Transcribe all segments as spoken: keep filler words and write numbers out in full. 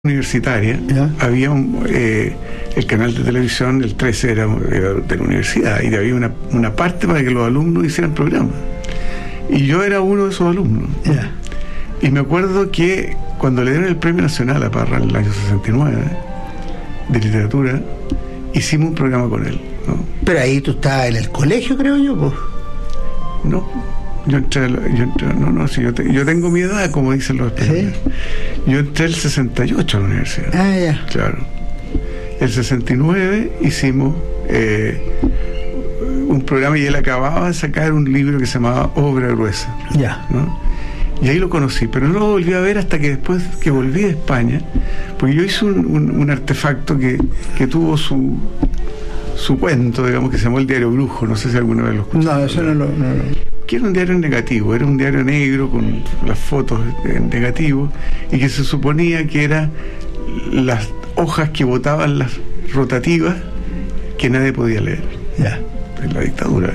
universitaria, ¿ya? Había un, eh, el canal de televisión, el trece era, era de la universidad, y había una, una parte para que los alumnos hicieran programas, y yo era uno de esos alumnos, ¿no? ¿Ya? Y me acuerdo que cuando le dieron el premio nacional a Parra en el año sesenta y nueve de literatura, hicimos un programa con él, ¿no? Pero ahí tú estabas en el colegio, creo yo, pues. No, yo entré, yo entré no, no, sí, yo, te, yo tengo mi edad, como dicen los españoles. ¿Sí? Yo entré el sesenta y ocho a la universidad. Ah, ya. Claro. El sesenta y nueve hicimos eh, un programa y él acababa de sacar un libro que se llamaba Obra Gruesa. Ya. ¿No? Y ahí lo conocí, pero no lo volví a ver hasta que después que volví de España, porque yo hice un, un, un artefacto que, que tuvo su su cuento, digamos, que se llamó El Diario Brujo. No sé si alguna vez lo escuchaste. No, eso no lo... No, no. Que era un diario negativo, era un diario negro con las fotos en negativo, y que se suponía que eran las hojas que botaban las rotativas que nadie podía leer. Ya. En la dictadura.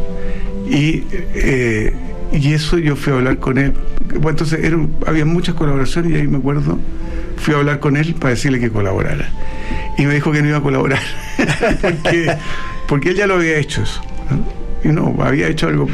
Y, eh, y eso yo fui a hablar con él. Bueno, entonces era, había muchas colaboraciones, y ahí me acuerdo, fui a hablar con él para decirle que colaborara. Y me dijo que no iba a colaborar, porque, porque él ya lo había hecho eso, ¿no? Y no, había hecho algo,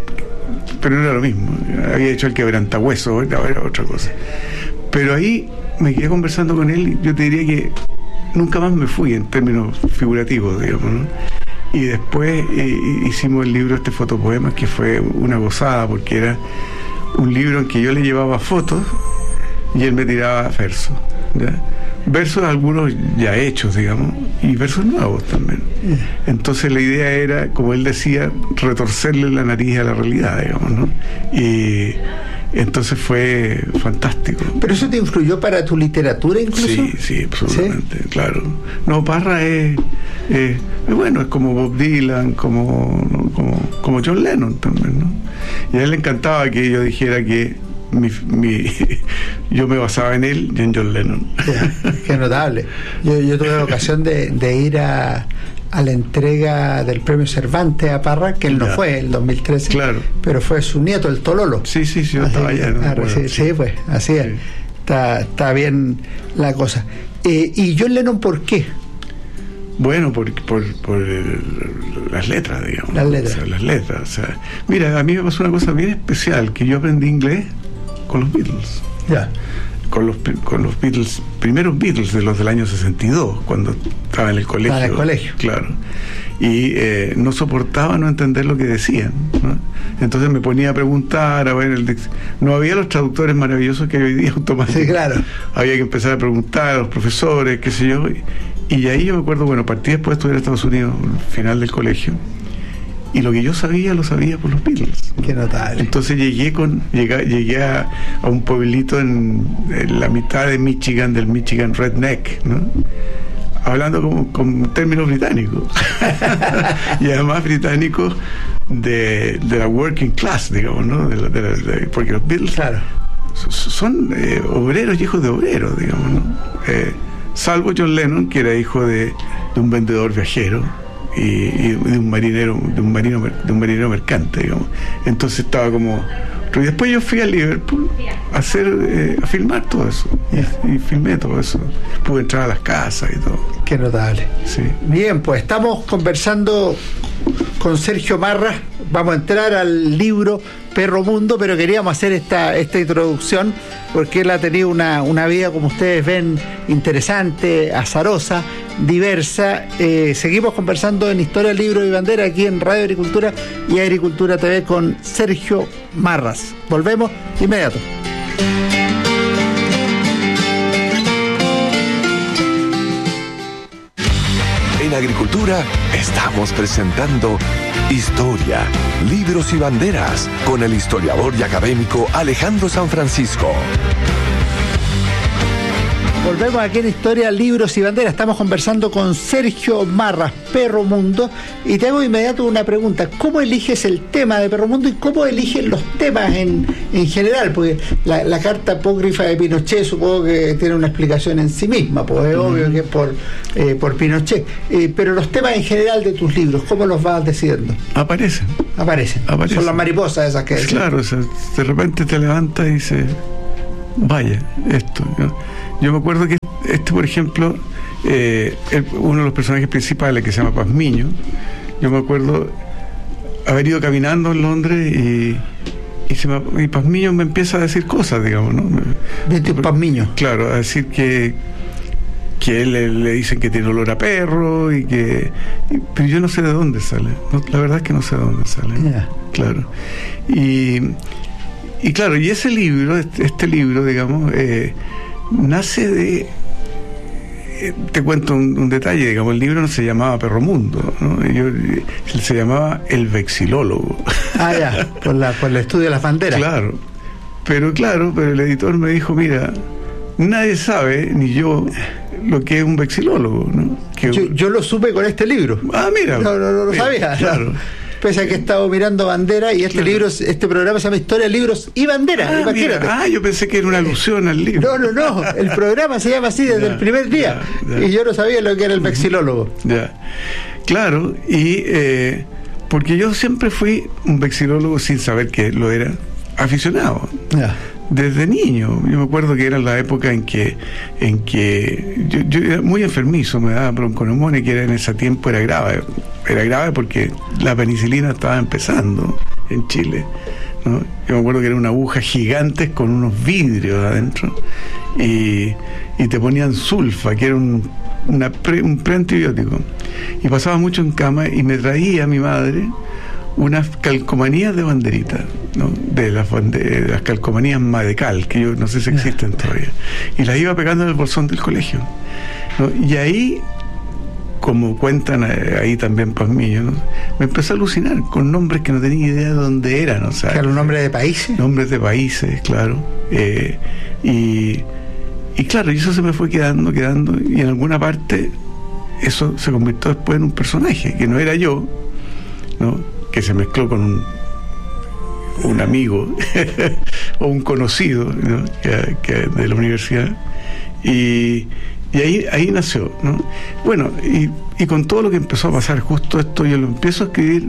pero no era lo mismo. Había hecho el quebrantahueso, era otra cosa. Pero ahí me quedé conversando con él, y yo te diría que nunca más me fui en términos figurativos, digamos, ¿no? Y después eh, hicimos el libro este Fotopoemas, que fue una gozada, porque era un libro en que yo le llevaba fotos y él me tiraba versos, ¿ya? Versos algunos ya hechos, digamos, y versos nuevos también. Entonces la idea era, como él decía, retorcerle la nariz a la realidad, digamos, ¿no? Y entonces fue fantástico. ¿Pero eso te influyó para tu literatura incluso? Sí, sí, absolutamente, ¿sí? Claro. No, Parra es, es, es bueno, es como Bob Dylan, como, ¿no? como, como John Lennon también, ¿no? Y a él le encantaba que yo dijera que Mi, mi, yo me basaba en él y en John Lennon. Ya, qué notable. Yo, yo tuve la ocasión de, de ir a, a la entrega del premio Cervantes a Parra, que él no ya. fue el dos mil trece, claro. Pero fue su nieto, el Tololo. Sí, sí, sí, yo así, estaba allá. ¿No? Ah, Bueno, sí, sí, sí, pues, así es. Sí. Está, está bien la cosa. Eh, ¿Y John Lennon por qué? Bueno, por, por, por el, las letras, digamos. Las letras. O sea, las letras. O sea, mira, a mí me pasó una cosa bien especial, que yo aprendí inglés con los Beatles. Ya. Con los, con los Beatles, primeros Beatles de los del año sesenta y dos, cuando estaba en el colegio. Estaba en el colegio. Claro. Y eh, no soportaba no entender lo que decían, ¿no? Entonces me ponía a preguntar, a ver, el, no había los traductores maravillosos que hay hoy día automáticos. Sí, claro. Había que empezar a preguntar a los profesores, qué sé yo. Y, y ahí yo me acuerdo, bueno, partí después de estudiar en Estados Unidos, al final del colegio. Y lo que yo sabía, lo sabía por los Beatles. Qué notable. Entonces llegué con llegué, llegué a, a un pueblito en, en la mitad de Michigan, del Michigan Redneck, ¿no? Hablando con, con términos británicos. Y además británicos de, de la working class, digamos, ¿no? De la, de la, de, porque los Beatles, claro, son eh, obreros y hijos de obreros, digamos, ¿no? Eh, salvo John Lennon, que era hijo de, de un vendedor viajero. Y, y de un marinero de un marino de un marinero mercante, digamos. Entonces estaba como, y después yo fui a Liverpool a hacer eh, a filmar todo eso y, y filmé todo eso, pude entrar a las casas y todo. Qué notable. Sí. Bien, pues estamos conversando con Sergio Marras. Vamos a entrar al libro Perro Mundo, pero queríamos hacer esta, esta introducción porque él ha tenido una, una vida, como ustedes ven, interesante, azarosa, diversa. Eh, seguimos conversando en Historia, Libro y Bandera aquí en Radio Agricultura y Agricultura T V con Sergio Marras. Volvemos inmediato. En Agricultura estamos presentando Historia, Libros y Banderas con el historiador y académico Alejandro San Francisco. Volvemos aquí en Historia, Libros y Banderas. Estamos conversando con Sergio Marras, Perro Mundo, y te hago de inmediato una pregunta. ¿Cómo eliges el tema de Perro Mundo y cómo eliges los temas en, en general? Porque la, la carta apócrifa de Pinochet supongo que tiene una explicación en sí misma, pues es mm. obvio que es por, eh, por Pinochet. Eh, pero los temas en general de tus libros, ¿cómo los vas decidiendo? Aparecen. Aparecen. Aparecen. Son las mariposas esas que... Claro, o sea, de repente te levantas y dices, vaya, esto, ¿no? Yo me acuerdo que este, por ejemplo, eh, el, uno de los personajes principales, que se llama Pazmiño, yo me acuerdo haber ido caminando en Londres y, y, se me, y Pazmiño me empieza a decir cosas, digamos, ¿no? Vete Pazmiño. Claro, a decir que que él le, le dicen que tiene olor a perro y que... Y, pero yo no sé de dónde sale. No, la verdad es que no sé de dónde sale. Yeah. Claro. Y, y claro, y ese libro, este, este libro, digamos, eh, nace de... Eh, te cuento un, un detalle, digamos, el libro no se llamaba Perromundo, ¿no? Yo, él se llamaba El Vexilólogo. Ah, ya, por, la, por el estudio de las banderas. Claro. Pero claro, pero el editor me dijo, mira, nadie sabe, ni yo, lo que es un vexilólogo, ¿no? Que... Yo, yo lo supe con este libro. Ah, mira. No, no, no lo mira, sabía. Claro. No. Pese a que he estado mirando bandera y este claro. libro, este programa se llama Historia, Libros y Banderas. Ah, imagínate. Mira. Ah, yo pensé que era una alusión al libro. No, no, no. El programa se llama así desde ya, el primer día. Ya, ya. Y yo no sabía lo que era el vexilólogo. Ya. Claro, y eh, porque yo siempre fui un vexilólogo sin saber que lo era, aficionado. Ya. Desde niño, yo me acuerdo que era la época en que en que yo, yo era muy enfermizo, me daba bronconeumonía, que era en ese tiempo era grave, era grave porque la penicilina estaba empezando en Chile, ¿no? Yo me acuerdo que era una aguja gigante con unos vidrios adentro y, y te ponían sulfa, que era un, una pre, un preantibiótico, y pasaba mucho en cama y me traía mi madre unas calcomanías de banderita, ¿no? De las, de las calcomanías Madecal, que yo no sé si existen todavía, y las iba pegando en el bolsón del colegio, ¿no? Y ahí, como cuentan ahí también Pazmiño, ¿no? Me empezó a alucinar con nombres que no tenía idea de dónde eran, o sea, ¿Eran nombres de países? Nombres de países, claro. Eh, y, y claro, y eso se me fue quedando, quedando, y en alguna parte eso se convirtió después en un personaje, que no era yo, ¿no? Que se mezcló con un, un amigo o un conocido, ¿no? que, que de la universidad, y, y ahí, ahí nació, ¿no? Bueno, y, y con todo lo que empezó a pasar, justo esto yo lo empiezo a escribir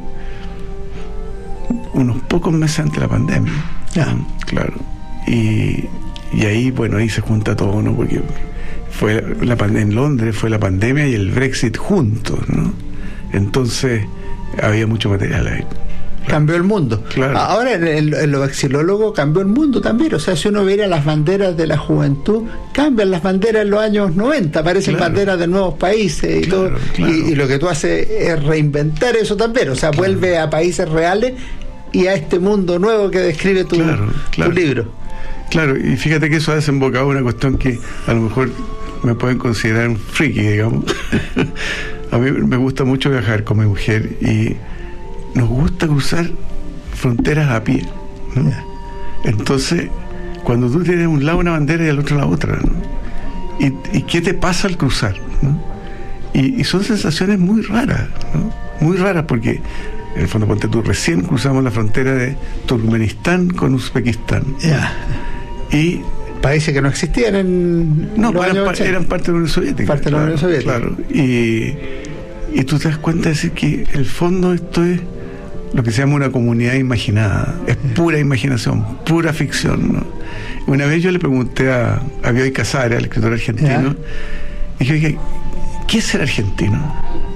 unos pocos meses antes de la pandemia, ¿no? Claro, y, y ahí, bueno, ahí se junta todo, ¿no? Porque fue la pandemia en Londres, fue la pandemia y el Brexit juntos, ¿no? Entonces había mucho material ahí. Cambió el mundo. Claro. Ahora en, en, en lo vexilólogo cambió el mundo también. O sea, si uno viera las banderas de la juventud, cambian las banderas en los años noventa, aparecen claro. banderas de nuevos países y claro, todo. Claro. Y, y lo que tú haces es reinventar eso también. O sea, claro. vuelve a países reales y a este mundo nuevo que describe tu, claro, claro. tu libro. Claro, y fíjate que eso ha desembocado una cuestión que a lo mejor me pueden considerar un friki, digamos. A mí me gusta mucho viajar con mi mujer y nos gusta cruzar fronteras a pie, ¿no? Entonces, cuando tú tienes un lado una bandera y al otro la otra, ¿no? ¿Y, y qué te pasa al cruzar, ¿no? Y, y son sensaciones muy raras, ¿no? Muy raras porque, en el fondo, ponte tú, recién cruzamos la frontera de Turkmenistán con Uzbekistán. Yeah. Y países que no existían en no, los eran, años pa, eran parte de la Unión Soviética. Parte de la Unión Soviética. Claro. Y, y tú te das cuenta de decir que el fondo esto es lo que se llama una comunidad imaginada. Es pura imaginación, pura ficción, ¿no? Una vez yo le pregunté a, a Bioy Casares, al escritor argentino, y dije, oye, ¿qué es ser argentino?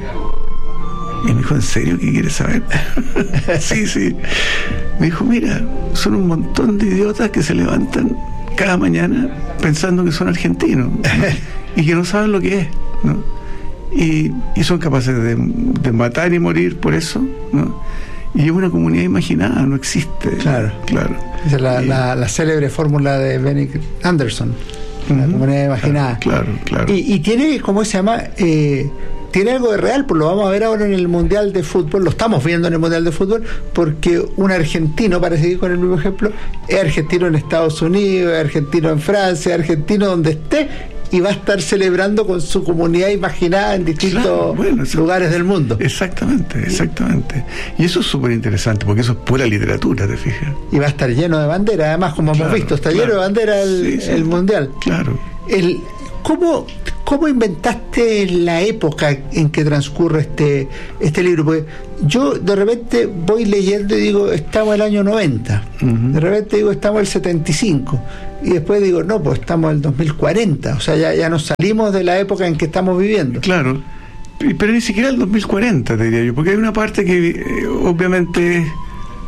Y me dijo, ¿en serio qué quieres saber? sí, sí. Me dijo, mira, son un montón de idiotas que se levantan cada mañana pensando que son argentinos, ¿no? Y que no saben lo que es, ¿no? Y, y son capaces de, de matar y morir por eso, ¿no? Y es una comunidad imaginada, no existe. Claro, claro. Esa es la, y, la, la célebre fórmula de Benedict Anderson, uh-huh, la comunidad imaginada. Claro, claro. Y, y tiene, ¿cómo se llama? Eh, tiene algo de real, pues lo vamos a ver ahora en el Mundial de Fútbol, lo estamos viendo en el Mundial de Fútbol, porque un argentino, para seguir con el mismo ejemplo, es argentino en Estados Unidos, es argentino en Francia, es argentino donde esté, y va a estar celebrando con su comunidad imaginada en distintos claro, bueno, eso, lugares del mundo. Exactamente, exactamente. Y eso es súper interesante, porque eso es pura literatura, ¿te fijas? Y va a estar lleno de banderas, además, como claro, hemos visto, está claro, lleno de banderas el, sí, sí, el Mundial. Claro. El, ¿cómo, ¿cómo inventaste la época en que transcurre este este libro? Porque yo de repente voy leyendo y digo, estamos en el año noventa, uh-huh. De repente digo, estamos en el setenta y cinco, y después digo, no, pues estamos en el dos mil cuarenta, o sea, ya, ya nos salimos de la época en que estamos viviendo. Claro, pero ni siquiera el dos mil cuarenta, te diría yo, porque hay una parte que eh, obviamente es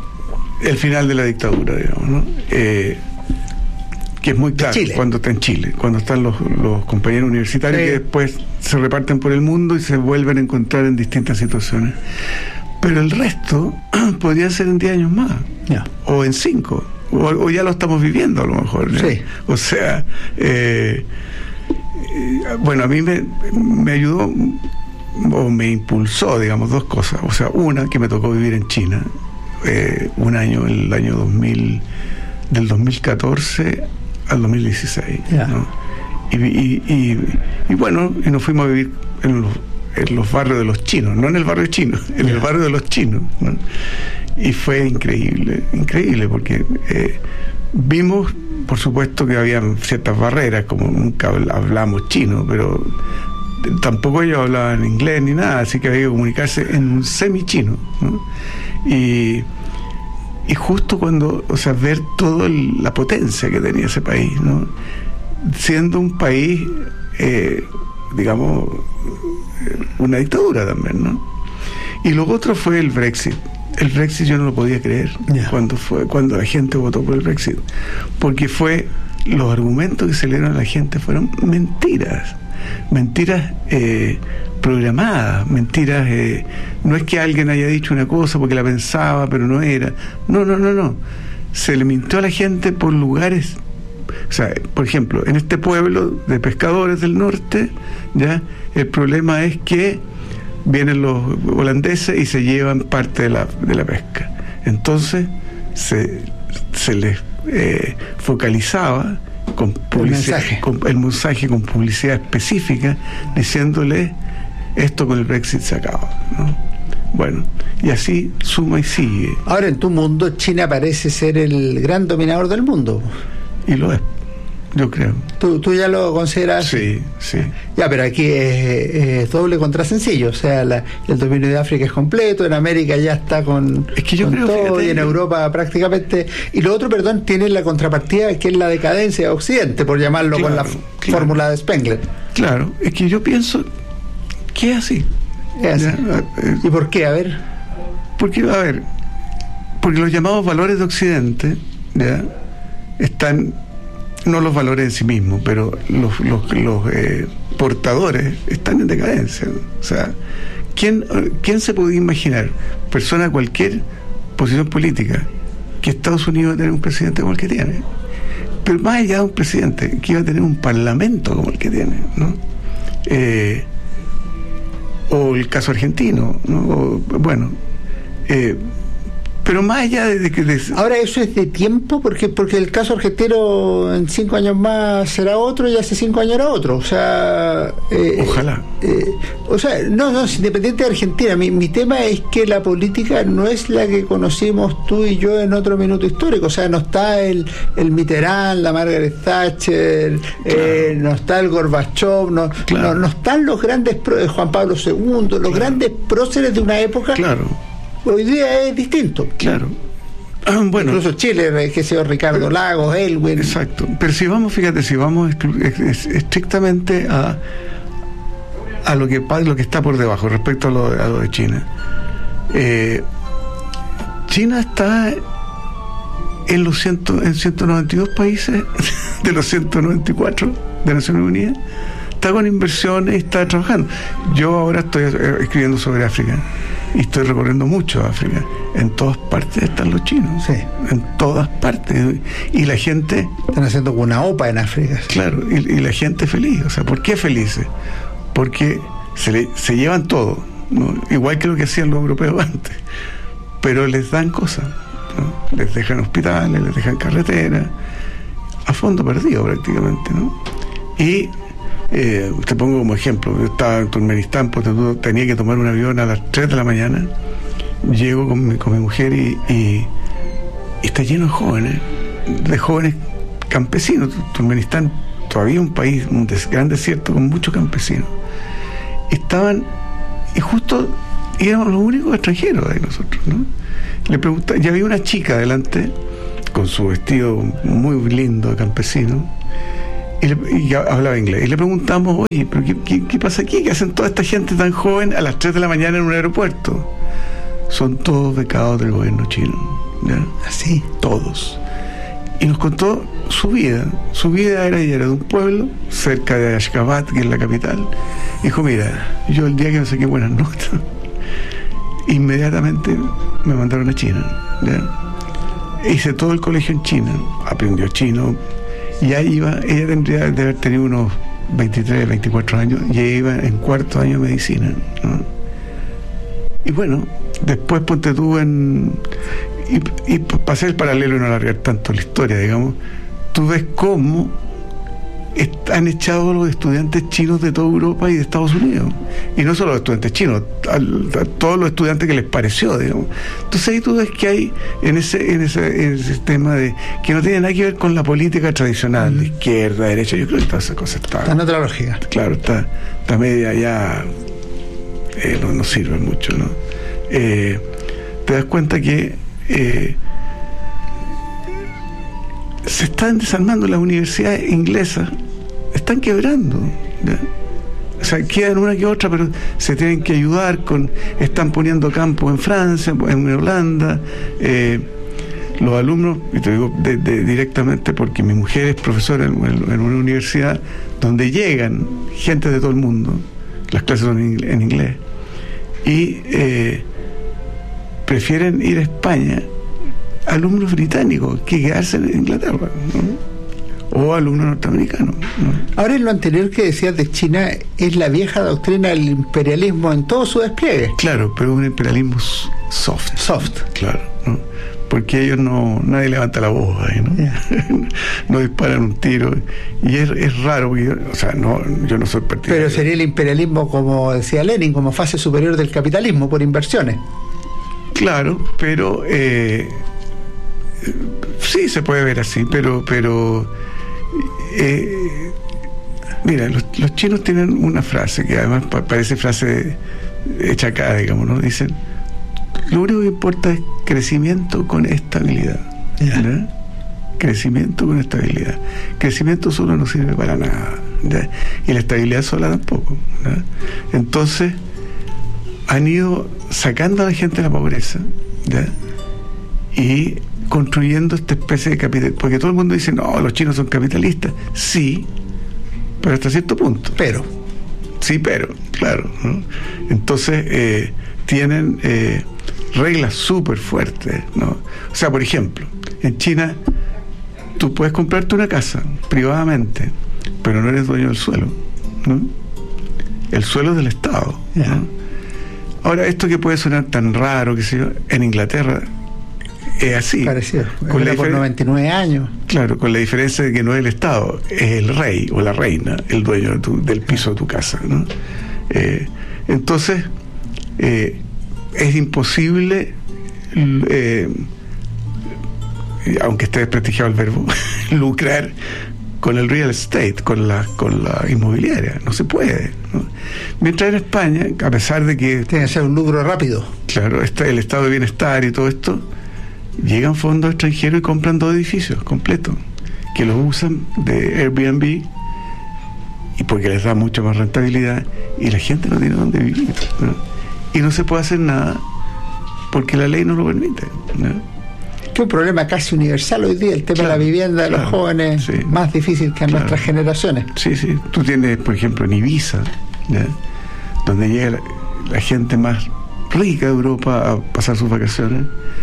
el final de la dictadura, digamos, ¿no? Eh, que es muy claro cuando está en Chile, cuando están los, los compañeros universitarios, sí, que después se reparten por el mundo y se vuelven a encontrar en distintas situaciones. Pero el resto podría ser en diez años más, yeah. o en cinco, o, o ya lo estamos viviendo a lo mejor, ¿no? Sí. O sea, eh, bueno, a mí me, me ayudó o me impulsó, digamos, dos cosas. O sea, una, que me tocó vivir en China eh, un año, el año dos mil, del dos mil catorce al dos mil dieciséis, yeah. ¿no? Y, y, y, y bueno, y nos fuimos a vivir en los, en los barrios de los chinos, no en el barrio chino, en yeah. el barrio de los chinos, ¿no? Y fue increíble, increíble, porque eh, vimos, por supuesto, que había ciertas barreras, como nunca hablamos chino, pero tampoco ellos hablaban inglés ni nada, así que había que comunicarse en un semi-chino, ¿no? Y, y justo cuando, o sea, ver toda la potencia que tenía ese país, ¿no? Siendo un país, eh, digamos, una dictadura también, ¿no? Y lo otro fue el Brexit. El Brexit yo no lo podía creer, yeah. cuando fue cuando la gente votó por el Brexit, porque fue los argumentos que se le dieron a la gente fueron mentiras, mentiras eh, programadas, mentiras, eh, no es que alguien haya dicho una cosa porque la pensaba pero no era, no, no, no, no, se le mintió a la gente por lugares. O sea, por ejemplo, en este pueblo de pescadores del norte, ya el problema es que vienen los holandeses y se llevan parte de la, de la pesca. Entonces se, se les eh, focalizaba con publicidad, el mensaje. Con, el mensaje con publicidad específica, diciéndole esto con el Brexit se acaba, ¿no? Bueno, y así suma y sigue. Ahora, en tu mundo, China parece ser el gran dominador del mundo. Y lo es, yo creo. ¿Tú, tú ya lo consideras? Sí, sí. Ya, pero aquí es, es doble contra sencillo. O sea, la, el dominio de África es completo, en América ya está con, es que yo con creo, todo, fíjate, y en Europa prácticamente. Y lo otro, perdón, tiene la contrapartida, que es la decadencia de Occidente, por llamarlo, claro, con la f- claro. fórmula de Spengler. Claro, es que yo pienso que es así. Es así. Ya, eh, ¿Y por qué? A ver. Porque, a ver, porque los llamados valores de Occidente, ya, están, no los valores en sí mismos, pero los, los, los eh, portadores están en decadencia. O sea, ¿quién, ¿quién se podía imaginar, persona de cualquier posición política, que Estados Unidos iba a tener un presidente como el que tiene? Pero más allá de un presidente, que iba a tener un parlamento como el que tiene, ¿no? Eh, o el caso argentino, ¿no? O, bueno, eh, pero más allá de que... De... Ahora, ¿eso es de tiempo? Porque porque el caso argentino en cinco años más será otro, y hace cinco años era otro. O sea... Eh, Ojalá. Eh, o sea, no, no, independiente de Argentina. Mi, mi tema es que la política no es la que conocimos tú y yo en otro minuto histórico. O sea, no está el, el Mitterrand, la Margaret Thatcher, claro. eh, no está el Gorbachev, no, claro. no, no están los grandes... Pro, Juan Pablo segundo, los claro. grandes próceres de una época... Claro. Hoy día es distinto. Claro. Ah, bueno. Incluso Chile, que sea Ricardo pero, Lagos, Elwin. Exacto. Pero si vamos, fíjate, si vamos estrictamente a a lo que lo que está por debajo respecto a lo, a lo de China. Eh, China está en los ciento, en ciento noventa y dos países de los ciento noventa y cuatro de Naciones Unidas. Está con inversiones y está trabajando. Yo ahora estoy escribiendo sobre África y estoy recorriendo mucho África. En todas partes están los chinos. Sí. En todas partes. Y la gente... Están haciendo una OPA en África. Claro, y, y la gente feliz. O sea, ¿por qué felices? Porque se, le, se llevan todo, ¿no? Igual que lo que hacían los europeos antes. Pero les dan cosas, ¿no? Les dejan hospitales, les dejan carreteras, a fondo perdido prácticamente, ¿no? Y... Eh, te pongo como ejemplo, yo estaba en Turkmenistán, porque tenía que tomar un avión a las tres de la mañana, llego con mi, con mi mujer y, y, y está lleno de jóvenes, de jóvenes campesinos. Turkmenistán todavía un país, un des, gran desierto con muchos campesinos. Estaban, y justo éramos los únicos extranjeros de nosotros, ¿no? Le pregunté, ya había una chica delante con su vestido muy lindo de campesino y, le, y hablaba inglés, y le preguntamos, oye, pero qué, qué, ¿qué pasa aquí? ¿Qué hacen toda esta gente tan joven a las tres de la mañana en un aeropuerto? Son todos becados del gobierno chino, ¿ya? Así, todos. Y nos contó su vida. Su vida era, ella era de un pueblo cerca de Ashgabat, que es la capital. Dijo, mira, yo el día que me saqué buenas notas, inmediatamente me mandaron a China, ¿ya? Hice todo el colegio en China, aprendió chino, y ahí iba, ella tendría de haber tenido unos veintitrés, veinticuatro años, y ella iba en cuarto año de medicina, ¿no? Y bueno, después ponte tú en... Y, y para hacer el paralelo y no alargar tanto la historia, digamos, tú ves cómo han echado a los estudiantes chinos de toda Europa y de Estados Unidos, y no solo los estudiantes chinos, a, a todos los estudiantes que les pareció, digamos. Entonces ahí tú ves que hay en ese en ese, en ese sistema de que no tiene nada que ver con la política tradicional, mm. de izquierda, derecha. Yo creo que toda esa cosa está, está en otra lógica. Claro, está, está media ya, eh, no, no sirve mucho, ¿no? Eh, te das cuenta que eh, se están desarmando las universidades inglesas, están quebrando, ¿ya? O sea, quedan una que otra, pero se tienen que ayudar con, están poniendo campos en Francia, en Holanda, eh, los alumnos, y te digo de, de, directamente porque mi mujer es profesora en, en una universidad donde llegan gente de todo el mundo, las clases son en inglés, en inglés y eh, prefieren ir a España alumnos británicos que quedarse en Inglaterra, ¿no? O alumnos norteamericanos, ¿no? Ahora, en lo anterior que decías de China, es la vieja doctrina del imperialismo en todo su despliegue. Claro, pero un imperialismo soft. Soft. Claro, ¿no? Porque ellos no, nadie levanta la voz ahí, ¿no? Yeah. No disparan un tiro. Y es, es raro, porque yo, o sea, no, yo no soy partidario. Pero sería el imperialismo, como decía Lenin, como fase superior del capitalismo por inversiones. Claro, pero eh, sí se puede ver así, pero pero eh, mira, los, los chinos tienen una frase que además pa- parece frase hecha acá, digamos, ¿no? Dicen, lo único que importa es crecimiento con estabilidad, ¿ya? Crecimiento con estabilidad. Crecimiento solo no sirve para nada, ¿ya? Y la estabilidad sola tampoco, ¿ya? Entonces han ido sacando a la gente de la pobreza, ¿ya? Y construyendo esta especie de capital, porque todo el mundo dice, no, los chinos son capitalistas. Sí, pero hasta cierto punto. Pero. Sí, pero, claro, ¿no? Entonces, eh, tienen eh, reglas súper fuertes, ¿no? O sea, por ejemplo, en China, tú puedes comprarte una casa privadamente, pero no eres dueño del suelo, ¿no? El suelo es del Estado, ¿no? Yeah. Ahora, esto que puede sonar tan raro, que sé yo, en Inglaterra es así. Parecido. Con la por noventa y nueve años. Claro, con la diferencia de que no es el Estado, es el rey o la reina el dueño de tu, del piso de tu casa, ¿no? Eh, entonces, eh, es imposible, eh, aunque esté desprestigiado el verbo, lucrar con el real estate, con la con la inmobiliaria. No se puede, ¿no? Mientras en España, a pesar de que tiene que ser un lucro rápido, claro, está el estado de bienestar y todo esto, llegan fondos extranjeros y compran dos edificios completos que los usan de Airbnb, y porque les da mucha más rentabilidad, y la gente no tiene dónde vivir, ¿no? Y no se puede hacer nada porque la ley no lo permite, ¿no? Que un problema casi universal hoy día, el tema, claro, de la vivienda de, claro, los jóvenes, sí, más difícil que en, claro, nuestras generaciones. Sí, sí. Tú tienes, por ejemplo, en Ibiza, ¿ya?, donde llega la, la gente más rica de Europa a pasar sus vacaciones.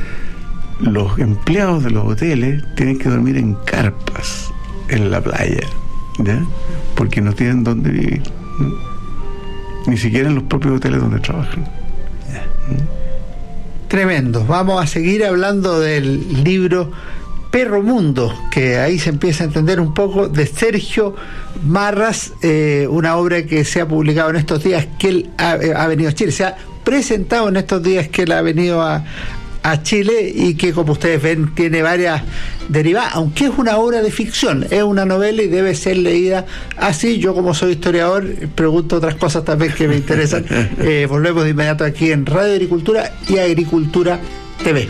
Los empleados de los hoteles tienen que dormir en carpas en la playa, ¿ya?, porque no tienen dónde vivir, ¿no? Ni siquiera en los propios hoteles donde trabajan. ¿no? Tremendo. Vamos a seguir hablando del libro Perro Mundo, que ahí se empieza a entender un poco, de Sergio Marras, eh, una obra que se ha publicado en estos días, que él ha, ha venido a Chile, se ha presentado en estos días que él ha venido a, a Chile y que, como ustedes ven, tiene varias derivadas, aunque es una obra de ficción, es una novela y debe ser leída así. Yo, como soy historiador, pregunto otras cosas también que me interesan. Eh, volvemos de inmediato aquí en Radio Agricultura y Agricultura T V.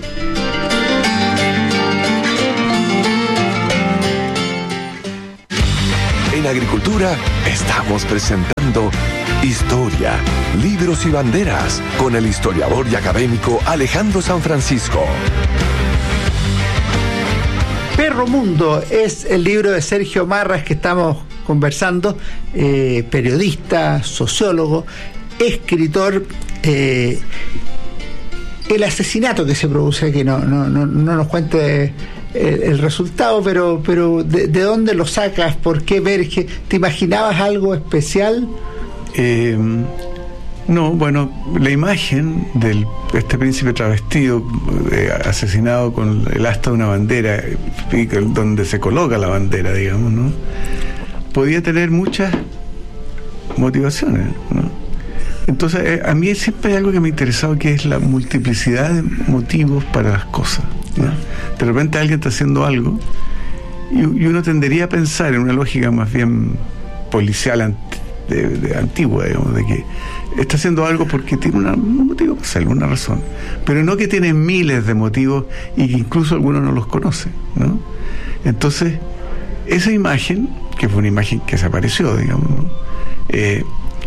En Agricultura estamos presentando Historia, Libros y Banderas con el historiador y académico Alejandro San Francisco. Perro Mundo es el libro de Sergio Marras que estamos conversando, eh, periodista, sociólogo, escritor. Eh, el asesinato que se produce aquí, no, no, no, no nos cuente el, el resultado, pero, pero de, ¿de dónde lo sacas? ¿Por qué Verge? ¿Te imaginabas algo especial? Eh, no, bueno, la imagen de este príncipe travestido, eh, asesinado con el asta de una bandera, y donde se coloca la bandera, digamos, ¿no? Podía tener muchas motivaciones, ¿no? Entonces, eh, a mí siempre hay algo que me ha interesado, que es la multiplicidad de motivos para las cosas, ¿no? De repente alguien está haciendo algo y, y uno tendería a pensar en una lógica más bien policial ant, de, de antigua, digamos, de que está haciendo algo porque tiene una, un motivo para hacerlo, una razón, pero no que tiene miles de motivos y que incluso algunos no los conoce, ¿no? Entonces, esa imagen, que fue una imagen que se apareció, digamos, ¿no? eh,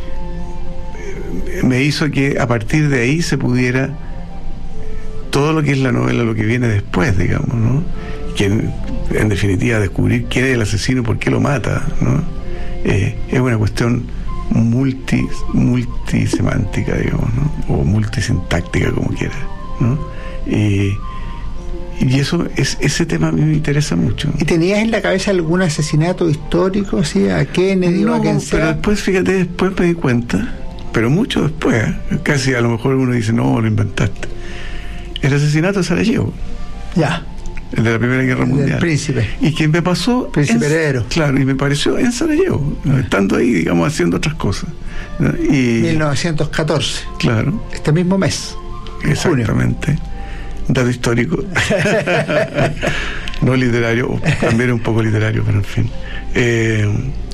me hizo que a partir de ahí se pudiera todo lo que es la novela, lo que viene después, digamos, ¿no? Que en, en definitiva descubrir quién es el asesino, por qué lo mata, ¿no? Eh, es una cuestión multi multisemántica, digamos, ¿no? O multisintáctica, como quiera, ¿no? Y, y eso es, ese tema a mí me interesa mucho. ¿Y tenías en la cabeza algún asesinato histórico, sí, a Kennedy no, o a quien sea? Pero después, fíjate, después me di cuenta, pero mucho después, casi a lo mejor uno dice, no, lo inventaste. El asesinato de Sarajevo. Ya. El de la Primera Guerra el Mundial. Del príncipe. Y que me pasó... Príncipe en, heredero. Claro, y me pareció en Sarajevo, ¿no? Estando ahí, digamos, haciendo otras cosas, ¿no? Y, mil novecientos catorce. Claro. Este mismo mes. Exactamente. Junio. Dato histórico. No literario, o también un poco literario, pero en fin. Eh,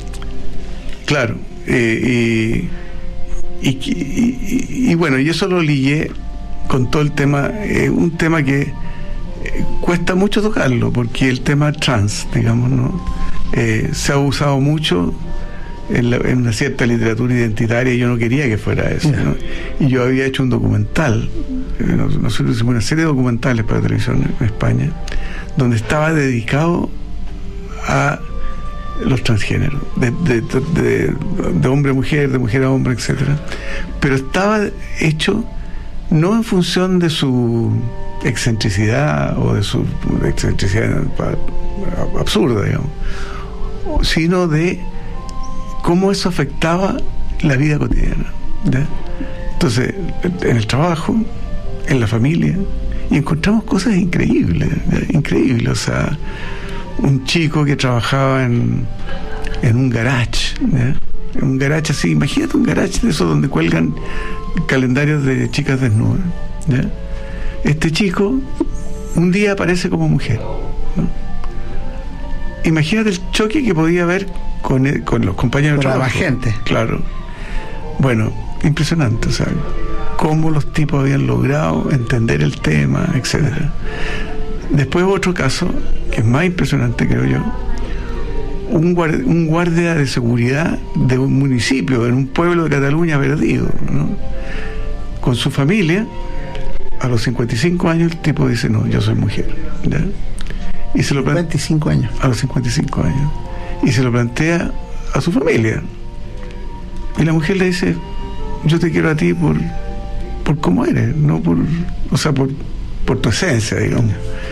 claro. Eh, y, y, y, y bueno, y eso lo ligué con todo el tema, eh, un tema que eh, cuesta mucho tocarlo, porque el tema trans, digamos, ¿no? Eh, se ha usado mucho en, la, en una cierta literatura identitaria y yo no quería que fuera eso, ¿no? Y yo había hecho un documental, eh, nosotros hicimos una serie de documentales para televisión en España, donde estaba dedicado a los transgéneros, de, de, de, de hombre a mujer, de mujer a hombre, etcétera, pero estaba hecho no en función de su excentricidad o de su excentricidad absurda, digamos, sino de cómo eso afectaba la vida cotidiana, ¿ya? Entonces, en el trabajo, en la familia, y encontramos cosas increíbles, ¿ya? Increíbles, o sea, un chico que trabajaba en, en un garage, ¿ya? En un garage así, imagínate un garage de esos donde cuelgan calendarios de chicas desnudas, ¿ya? Este chico un día aparece como mujer, ¿no? Imagínate el choque que podía haber con, el, con los compañeros con de trabajo. La gente. Claro. Bueno, impresionante, o sea, cómo los tipos habían logrado entender el tema, etcétera. Después otro caso que es más impresionante, creo yo, un guardia, un guardia de seguridad de un municipio, en un pueblo de Cataluña perdido, ¿no? Con su familia. A los cincuenta y cinco años el tipo dice, no, yo soy mujer, ¿ya? Y se lo plantea, cincuenta y cinco años. A los cincuenta y cinco años. Y se lo plantea a su familia. Y la mujer le dice, yo te quiero a ti por por cómo eres, no por, o sea, por, por tu esencia, digamos.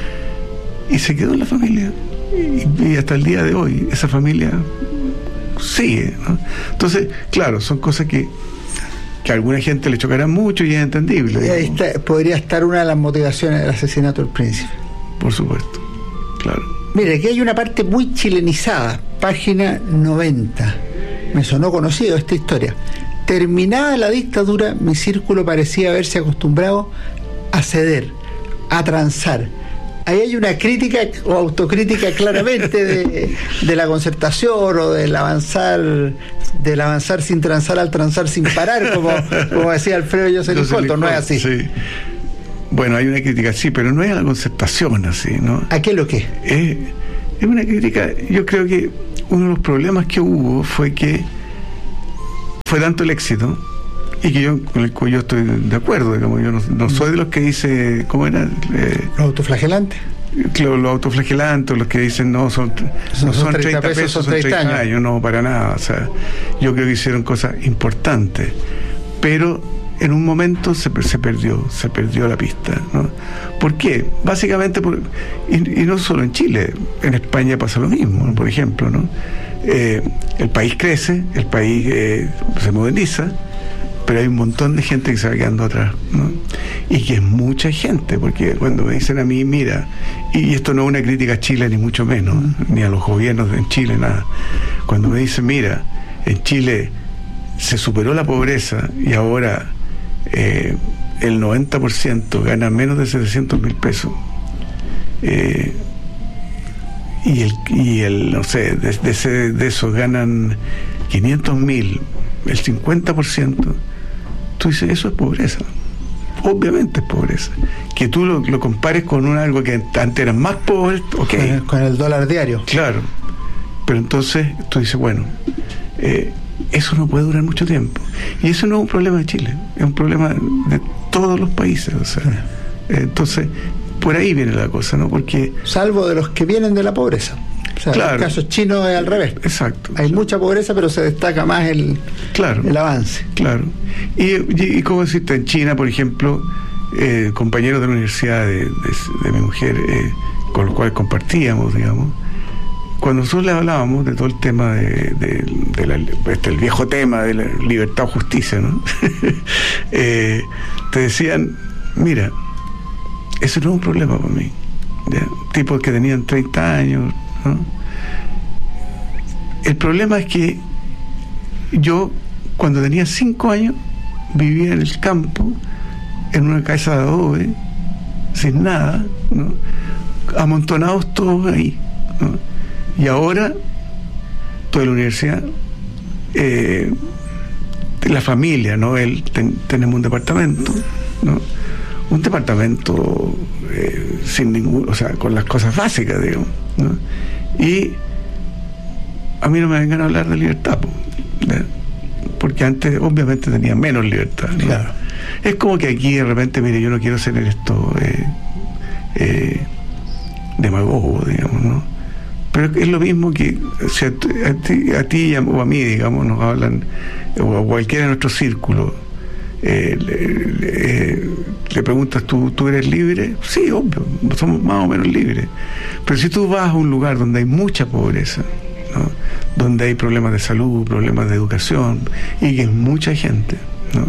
Y se quedó en la familia. Y, y hasta el día de hoy esa familia sigue, ¿no? Entonces, claro, son cosas que que a alguna gente le chocará mucho y es entendible. Y ahí está, podría estar una de las motivaciones del asesinato del príncipe. Por supuesto, claro. Mire, aquí hay una parte muy chilenizada, página noventa. Me sonó conocido esta historia. Terminada la dictadura, mi círculo parecía haberse acostumbrado a ceder, a transar. Ahí hay una crítica o autocrítica claramente de, de la concertación o del avanzar del avanzar sin transar al transar sin parar, como, como decía Alfredo Jocelyn Colton, ¿no es así? Sí. Bueno, hay una crítica, sí, pero no es a la concertación así, ¿no? ¿A qué es lo que? Es, es una crítica, yo creo que uno de los problemas que hubo fue que fue tanto el éxito, y que yo con el cual yo estoy de acuerdo, digamos, yo no, no soy de los que dice, ¿cómo era? Eh, ¿Los autoflagelantes? Los, los autoflagelantes, los que dicen no, son, son, no, son treinta pesos, son treinta años. años. No, para nada. O sea, yo creo que hicieron cosas importantes, pero en un momento se, se perdió, se perdió la pista, ¿no? ¿Por qué? Básicamente, por, y, y no solo en Chile, en España pasa lo mismo, ¿no? Por ejemplo, ¿no? Eh, el país crece, el país eh, se moderniza, pero hay un montón de gente que se va quedando atrás, ¿no? Y que es mucha gente, porque cuando me dicen a mí, mira, y esto no es una crítica a Chile ni mucho menos, ni a los gobiernos en Chile, nada, cuando me dicen, mira, en Chile se superó la pobreza y ahora eh, el noventa por ciento gana menos de setecientos mil pesos, eh, y el, y el no sé, de, de, ese, de esos ganan quinientos mil, el cincuenta por ciento, tú dices, eso es pobreza. Obviamente es pobreza. Que tú lo, lo compares con un algo que antes era más pobre, ok. Con el, con el dólar diario. Claro. Pero entonces tú dices, bueno, eh, eso no puede durar mucho tiempo. Y eso no es un problema de Chile, es un problema de todos los países. O sea, eh, entonces, por ahí viene la cosa, ¿no? Porque... Salvo de los que vienen de la pobreza. O sea, claro. En el caso chino es al revés. Exacto. Hay claro. mucha pobreza, pero se destaca más el, claro. el avance. Claro. Y, y, y como decirte, en China, por ejemplo, eh, compañeros de la universidad de, de, de mi mujer, eh, con los cuales compartíamos, digamos, cuando nosotros le hablábamos de todo el tema de, de, de la, este, el viejo tema de la libertad o justicia, ¿no? eh, te decían, mira, eso no es un problema para mí. ¿Ya? Tipos que tenían treinta años, ¿no? El problema es que yo, cuando tenía cinco años, vivía en el campo, en una casa de adobe, sin nada, ¿no? Amontonados todos ahí, ¿no? Y ahora, toda la universidad, eh, la familia, ¿no? Él, ten, tenemos un departamento, ¿no? Un departamento eh, sin ningún, o sea, con las cosas básicas, digamos, ¿no? Y a mí no me vengan a hablar de libertad, ¿no? Porque antes obviamente tenía menos libertad, ¿no? Claro. Es como que aquí de repente, mire, yo no quiero ser esto eh, eh, demagogo, digamos, ¿no? Pero es lo mismo que si a, a ti, a ti o a mí, digamos, nos hablan, o a cualquiera de nuestros círculos, Eh, le, le, le preguntas, ¿tú, ¿tú eres libre? Sí, obvio, somos más o menos libres. Pero si tú vas a un lugar donde hay mucha pobreza, ¿no? Donde hay problemas de salud, problemas de educación, y que es mucha gente, ¿no?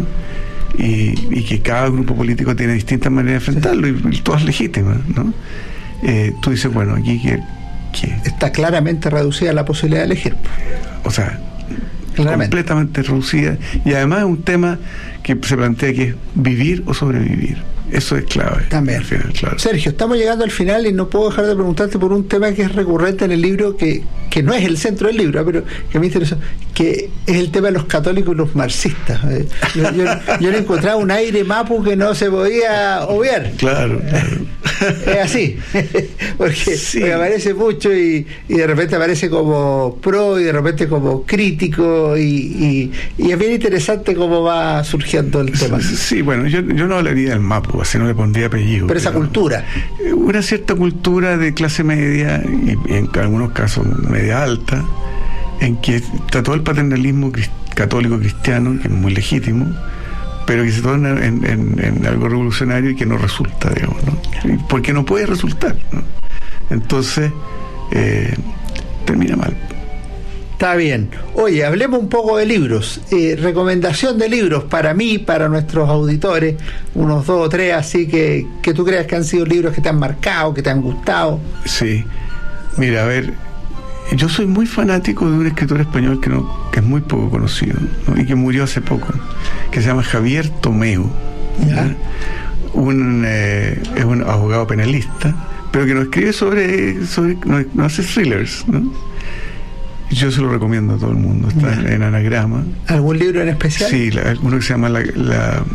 Y, y que cada grupo político tiene distintas maneras de enfrentarlo, y, y todas legítimas, ¿no? Eh, tú dices, bueno, aquí que, que está claramente reducida la posibilidad de elegir. O sea, claramente. Completamente reducida, y además es un tema que se plantea que es vivir o sobrevivir. Eso es clave. También. Al final, claro. Sergio, estamos llegando al final y no puedo dejar de preguntarte por un tema que es recurrente en el libro, que, que no es el centro del libro, pero que me interesó, que es el tema de los católicos y los marxistas. Yo, yo, yo le encontraba un aire mapu que no se podía obviar. Claro, claro. Es así, porque, sí. porque aparece mucho y, y de repente aparece como pro y de repente como crítico, y, y, y es bien interesante cómo va surgiendo el tema. Sí, bueno, yo, yo no hablaría del mapu, así no le pondría apellido. Pero esa pero, cultura. Una cierta cultura de clase media, y, y en algunos casos media alta, en que está todo el paternalismo católico cristiano, que es muy legítimo, pero que se torna en, en, en algo revolucionario y que no resulta, digamos, ¿no? Porque no puede resultar, ¿no? Entonces, eh, termina mal. Está bien. Oye, hablemos un poco de libros. Eh, recomendación de libros para mí, para nuestros auditores, unos dos o tres así que, que tú creas que han sido libros que te han marcado, que te han gustado. Sí. Mira, a ver, yo soy muy fanático de un escritor español que no que es muy poco conocido, ¿no? Y que murió hace poco, que se llama Javier Tomeu. ¿Ya? un, eh, es un abogado penalista, pero que no escribe sobre, sobre no, no hace thrillers, ¿no? Yo se lo recomiendo a todo el mundo. Está yeah. en Anagrama. ¿Algún libro en especial? Sí, la, uno que se llama la, la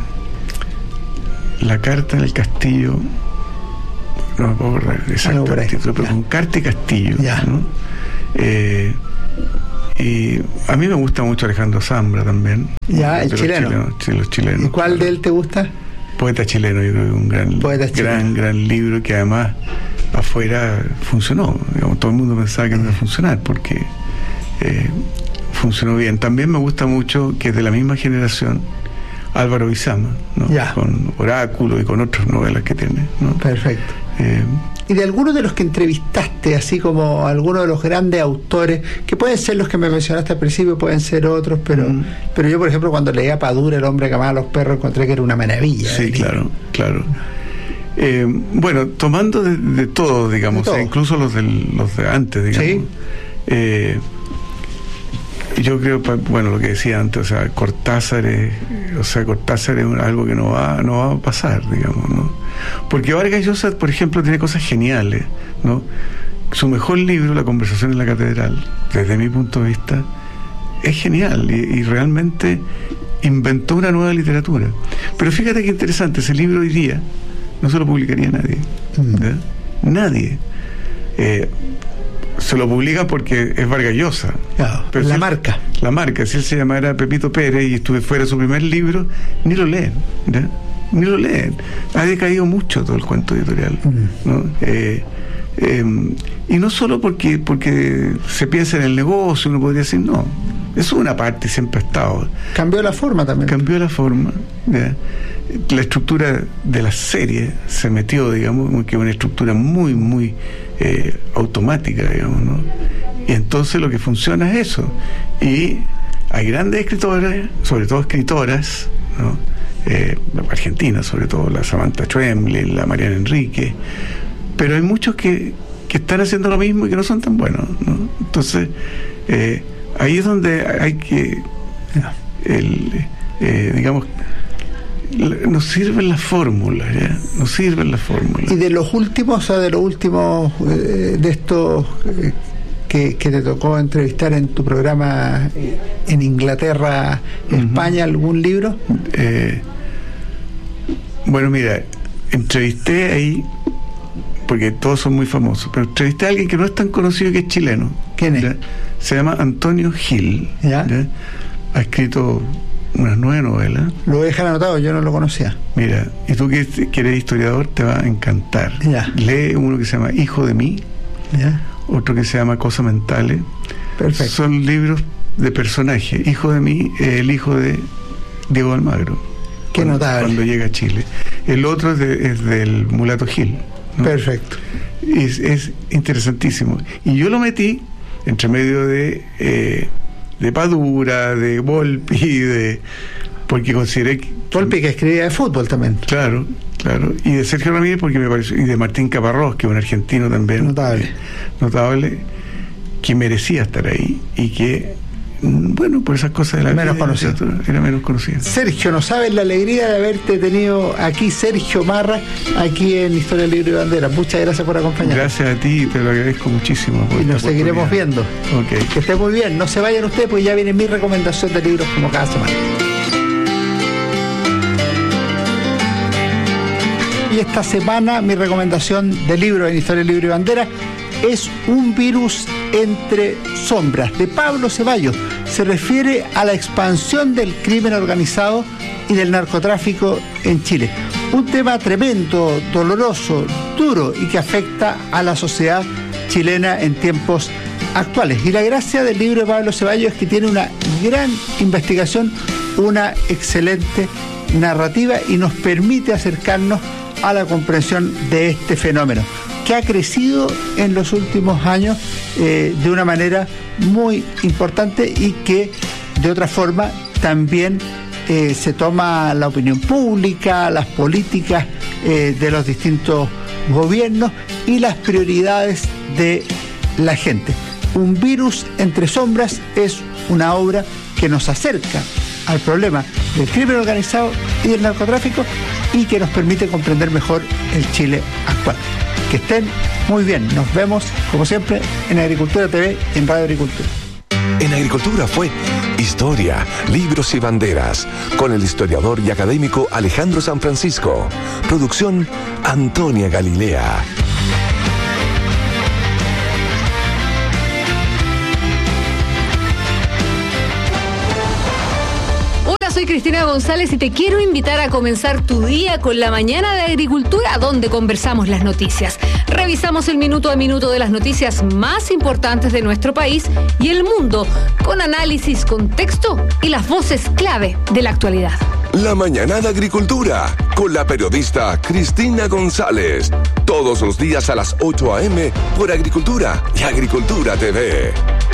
la carta en el castillo, no me puedo acordar exacto el título, pero yeah. con carta y castillo, yeah. ¿no? Eh, y a mí me gusta mucho Alejandro Zambra también. Ya, el chileno. Chilenos, sí, los chilenos. ¿Y cuál de él te gusta? Poeta chileno, yo creo que un gran, gran, gran libro que además afuera funcionó. Digamos, todo el mundo pensaba que no iba a funcionar porque eh, funcionó bien. También me gusta mucho que es de la misma generación Álvaro Bizama, ¿no? Ya. Con Oráculo y con otras novelas que tiene, ¿no? Perfecto. Eh, y de algunos de los que entrevistaste, así como algunos de los grandes autores, que pueden ser los que me mencionaste al principio, pueden ser otros, pero mm. pero yo, por ejemplo, cuando leía Padura, El hombre que amaba a los perros, encontré que era una maravilla. Sí, claro, claro. Eh, bueno, tomando de, de todo, digamos, de todo. Incluso los, del, los de antes, digamos. Sí. Eh, yo creo, bueno, lo que decía antes, o sea, Cortázar es, o sea, Cortázar es algo que no va, no va a pasar, digamos, ¿no? Porque Vargas Llosa, por ejemplo, tiene cosas geniales, ¿no? Su mejor libro, La conversación en la catedral, desde mi punto de vista, es genial y, y realmente inventó una nueva literatura. Pero fíjate qué interesante, ese libro hoy día no se lo publicaría nadie, ¿verdad? Nadie. Eh, se lo publica porque es Vargas Llosa. Claro, pero la si marca. Él, la marca. Si él se llamara Pepito Pérez y estuve fuera de su primer libro, ni lo leen, ¿verdad? Ni lo leen. Ha decaído mucho todo el cuento editorial, mm. ¿no? Eh, eh, y no solo porque porque se piensa en el negocio, uno podría decir, no. Eso es una parte, siempre ha estado. Cambió la forma también. Cambió la forma, ¿ya? La estructura de la serie se metió, digamos, que es una estructura muy, muy eh, automática, digamos, ¿no? Y entonces lo que funciona es eso. Y hay grandes escritoras, sobre todo escritoras, ¿no? Eh, argentinas, sobre todo la Samantha Schweblin, la Mariana Enrique, pero hay muchos que, que están haciendo lo mismo y que no son tan buenos, ¿no? Entonces, eh, ahí es donde hay que, el, eh, digamos, nos sirven las fórmulas, ¿ya? Nos sirven las fórmulas. Y de los últimos, o sea, de los últimos, eh, de estos eh, que, que te tocó entrevistar en tu programa eh, en Inglaterra, España, uh-huh. ¿algún libro? Eh, bueno, mira, entrevisté ahí, porque todos son muy famosos, pero entrevisté a alguien que no es tan conocido, que es chileno. ¿Quién es? ¿Ya? Se llama Antonio Gil. ¿Ya? ¿Ya? Ha escrito unas nueve novelas. Lo voy a dejar anotado, yo no lo conocía. Mira, y tú que, que eres historiador, te va a encantar. Ya. Lee uno que se llama Hijo de mí, ya. Otro que se llama Cosas Mentales. Perfecto. Son libros de personajes. Hijo de mí es el hijo de Diego Almagro. Qué cuando, notable. Cuando llega a Chile. El otro es, de, es del Mulato Gil, ¿no? Perfecto. Es, es interesantísimo. Y yo lo metí entre medio de eh, de Padura, de Volpi, de porque consideré que, Volpi, que escribía de fútbol también. Claro, claro. Y de Sergio Ramírez, porque me pareció, y de Martín Caparrós, que es un argentino también notable, eh, notable, que merecía estar ahí y que, bueno, por esas cosas de la menos vida, conocido. Era menos conocido. Sergio, no sabes la alegría de haberte tenido aquí, Sergio Marra, aquí en Historia del Libro y Bandera. Muchas gracias por acompañarnos. Gracias a ti, te lo agradezco muchísimo. Y nos seguiremos viendo. Okay. Que esté muy bien. No se vayan ustedes, porque ya viene mi recomendación de libros como cada semana. Y esta semana mi recomendación de libro en Historia del Libro y Bandera es Un virus entre sombras, de Pablo Ceballos. Se refiere a la expansión del crimen organizado y del narcotráfico en Chile. Un tema tremendo, doloroso, duro y que afecta a la sociedad chilena en tiempos actuales. Y la gracia del libro de Pablo Ceballos es que tiene una gran investigación, una excelente narrativa y nos permite acercarnos a la comprensión de este fenómeno, que ha crecido en los últimos años eh, de una manera muy importante y que de otra forma también eh, se toma la opinión pública, las políticas eh, de los distintos gobiernos y las prioridades de la gente. Un virus entre sombras es una obra que nos acerca al problema del crimen organizado y del narcotráfico y que nos permite comprender mejor el Chile actual. Que estén muy bien. Nos vemos, como siempre, en Agricultura T V y en Radio Agricultura. En Agricultura fue Historia, Libros y Banderas, con el historiador y académico Alejandro San Francisco. Producción Antonia Galilea. Soy Cristina González y te quiero invitar a comenzar tu día con la mañana de Agricultura, donde conversamos las noticias. Revisamos el minuto a minuto de las noticias más importantes de nuestro país y el mundo, con análisis, contexto y las voces clave de la actualidad. La mañana de Agricultura, con la periodista Cristina González. Todos los días a las ocho a.m. por Agricultura y Agricultura T V.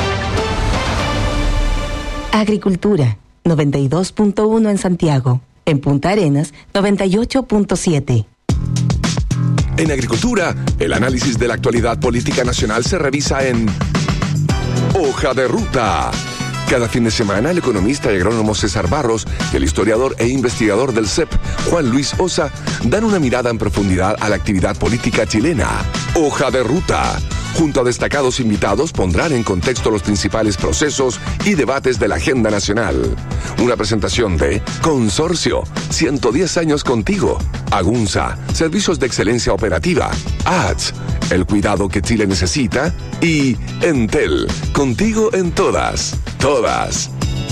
Agricultura. noventa y dos punto uno en Santiago. En Punta Arenas, noventa y ocho punto siete. En Agricultura, el análisis de la actualidad política nacional se revisa en Hoja de Ruta. Cada fin de semana, el economista y agrónomo César Barros y el historiador e investigador del C E P, Juan Luis Osa, dan una mirada en profundidad a la actividad política chilena. Hoja de Ruta. Junto a destacados invitados, pondrán en contexto los principales procesos y debates de la agenda nacional. Una presentación de Consorcio, ciento diez años contigo. Agunza, servicios de excelencia operativa. A D S, el cuidado que Chile necesita. Y Entel, contigo en todas, todas.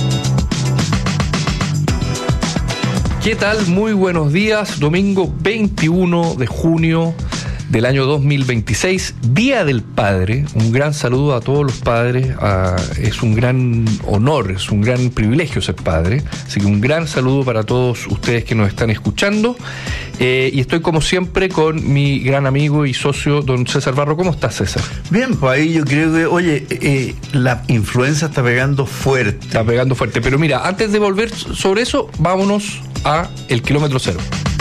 ¿Qué tal? Muy buenos días. Domingo veintiuno de junio del año dos mil veintiséis, Día del Padre. Un gran saludo a todos los padres. Uh, es un gran honor, es un gran privilegio ser padre. Así que un gran saludo para todos ustedes que nos están escuchando. Eh, y estoy como siempre con mi gran amigo y socio, don César Barro. ¿Cómo estás, César? Bien, pues ahí yo creo que, oye, eh, la influenza está pegando fuerte. Está pegando fuerte. Pero mira, antes de volver sobre eso, vámonos a el kilómetro cero.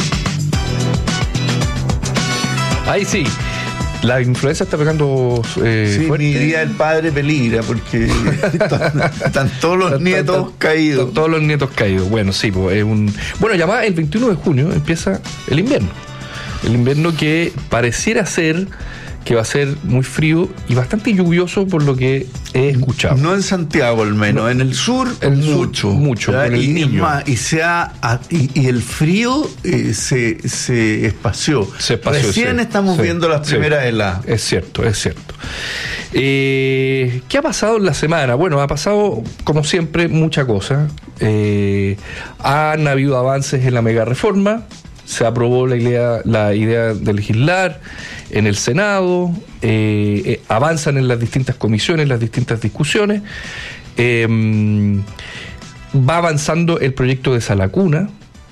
Ahí sí, la influenza está pegando eh, sí, fuerte. Mi Día del Padre peligra porque están, están todos los están, nietos están, caídos. Están todos los nietos caídos. Bueno, sí, pues es un... Bueno, ya va, el veintiuno de junio empieza el invierno. El invierno que pareciera ser que va a ser muy frío y bastante lluvioso por lo que he escuchado. No en Santiago al menos, no, en el sur el mucho. Sur, mucho, por el y, niño. Más, y, sea, y, y el frío eh, se, se espació. Se espació. Recién sí, estamos sí, viendo las sí, primeras heladas. Es cierto, es cierto. Eh, ¿Qué ha pasado en la semana? Bueno, ha pasado, como siempre, mucha cosa. Eh, han habido avances en la mega reforma. Se aprobó la idea, la idea de legislar en el Senado, eh, eh, avanzan en las distintas comisiones, las distintas discusiones, eh, va avanzando el proyecto de Salacuna,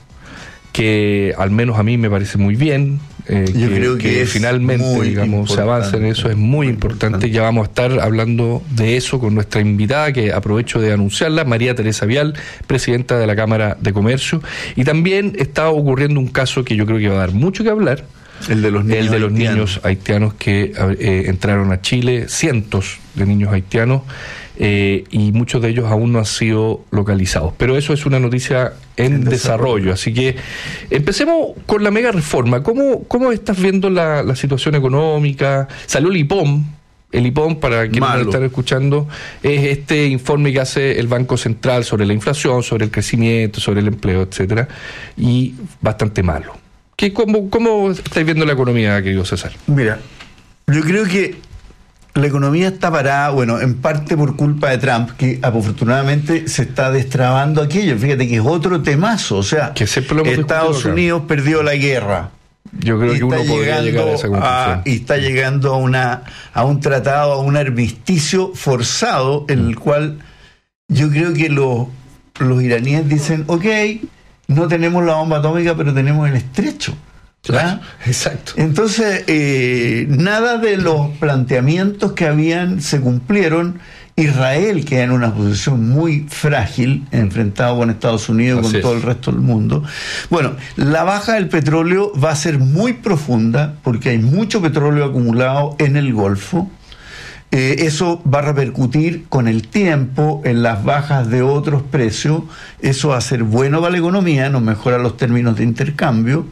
que al menos a mí me parece muy bien. Eh, Yo que, creo que, que finalmente digamos se avanza en eso, es muy, muy importante. importante. Ya vamos a estar hablando de eso con nuestra invitada, que aprovecho de anunciarla, María Teresa Vial, presidenta de la Cámara de Comercio. Y también está ocurriendo un caso que yo creo que va a dar mucho que hablar, el de los niños, el de los haitianos. niños haitianos que eh, entraron a Chile, cientos de niños haitianos, eh, y muchos de ellos aún no han sido localizados. Pero eso es una noticia en, en desarrollo. desarrollo. Así que empecemos con la mega reforma. ¿Cómo, cómo estás viendo la, la situación económica? Salió el I P O M. El I P O M, para quienes nos están escuchando, es este informe que hace el Banco Central sobre la inflación, sobre el crecimiento, sobre el empleo, etcétera, y bastante malo. ¿Qué, cómo, ¿Cómo estáis viendo la economía, querido César? Mira, yo creo que la economía está parada, bueno, en parte por culpa de Trump, que afortunadamente se está destrabando aquello. Fíjate que es otro temazo, o sea, que Estados Unidos perdió la guerra. Yo creo que uno podría llegar a esa conclusión. A, y está llegando a, una, a un tratado, a un armisticio forzado, en el cual yo creo que los, los iraníes dicen, ok, no tenemos la bomba atómica, pero tenemos el estrecho. Claro, exacto. Entonces, eh, nada de los planteamientos que habían se cumplieron. Israel queda en una posición muy frágil, enfrentado con Estados Unidos y con es. todo el resto del mundo. Bueno, la baja del petróleo va a ser muy profunda, porque hay mucho petróleo acumulado en el Golfo. Eh, eso va a repercutir con el tiempo en las bajas de otros precios. Eso va a ser bueno para la economía, nos mejora los términos de intercambio,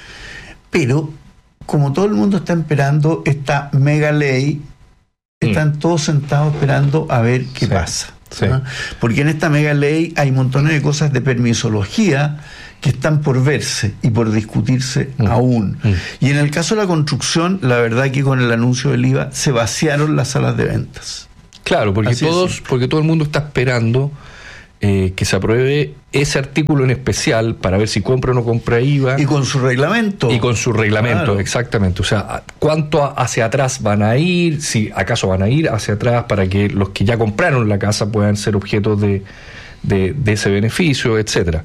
pero como todo el mundo está esperando esta mega ley, están mm. todos sentados esperando a ver qué sí, pasa. Sí. ¿no? Porque en esta mega ley hay montones de cosas de permisología que están por verse y por discutirse mm. aún. Mm. Y en el caso de la construcción, la verdad que con el anuncio del I V A se vaciaron las salas de ventas. Claro, porque todos, porque todo el mundo está esperando eh, que se apruebe ese artículo en especial para ver si compra o no compra I V A. Y con su reglamento. Y con su reglamento, claro. Exactamente. O sea, cuánto hacia atrás van a ir, si acaso van a ir hacia atrás para que los que ya compraron la casa puedan ser objetos de De, de ese beneficio, etcétera.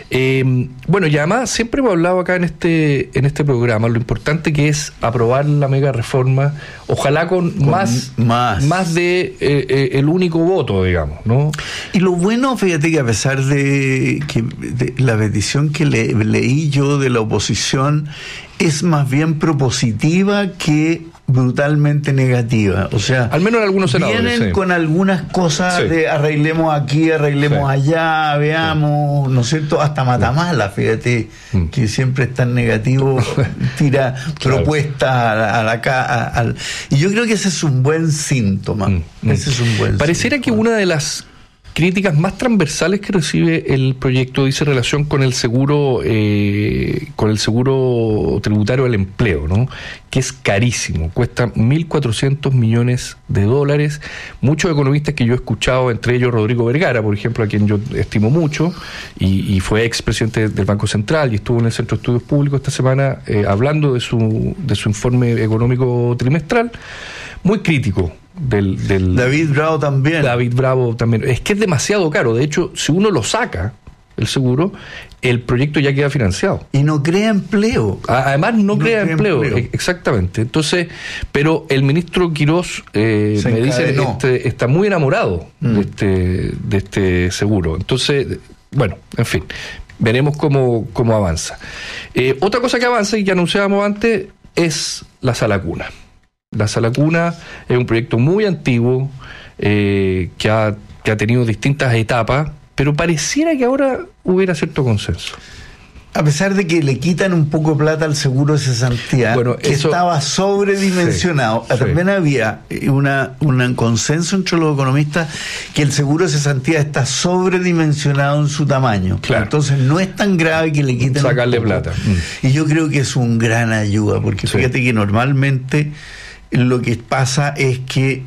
Eh, bueno, y además siempre hemos hablado acá en este en este programa lo importante que es aprobar la mega reforma, ojalá con, con más, más más de eh, eh, el único voto, digamos, ¿no? Y lo bueno, fíjate que a pesar de que de la petición que le, leí yo de la oposición es más bien propositiva que brutalmente negativa, o sea, al menos en algunos senadores vienen sí. con algunas cosas sí. de arreglemos aquí, arreglemos sí. allá, veamos, sí. ¿no es cierto? Hasta Matamala, fíjate, mm. que siempre es tan negativo, tira claro. propuestas a la, a la a, a, y yo creo que ese es un buen síntoma. Mm. Ese es un buen Pareciera síntoma. Que una de las críticas más transversales que recibe el proyecto dice relación con el seguro eh, con el seguro tributario del empleo, ¿no? Que es carísimo, cuesta mil cuatrocientos millones de dólares. Muchos economistas que yo he escuchado, entre ellos Rodrigo Vergara, por ejemplo, a quien yo estimo mucho, y, y fue expresidente del Banco Central y estuvo en el Centro de Estudios Públicos esta semana eh, hablando de su, de su informe económico trimestral, muy crítico. Del, del David Bravo también. David Bravo también. Es que es demasiado caro. De hecho, si uno lo saca, el seguro, el proyecto ya queda financiado. Y no crea empleo. Además, no, no crea, crea empleo. empleo. Exactamente. Entonces, pero el ministro Quirós eh, me dice que este, está muy enamorado mm. de, este, de este seguro. Entonces, bueno, en fin, veremos cómo, cómo avanza. Eh, otra cosa que avanza y que anunciábamos antes es la sala cuna. La sala cuna es un proyecto muy antiguo eh, que, ha, que ha tenido distintas etapas, pero pareciera que ahora hubiera cierto consenso. A pesar de que le quitan un poco de plata al seguro de cesantía, bueno, que eso, estaba sobredimensionado, sí, también sí. había una, un consenso entre los economistas que el seguro de cesantía está sobredimensionado en su tamaño. Claro. Entonces no es tan grave que le quiten sacarle plata. Mm. Y yo creo que es un gran ayuda, porque sí. fíjate que normalmente lo que pasa es que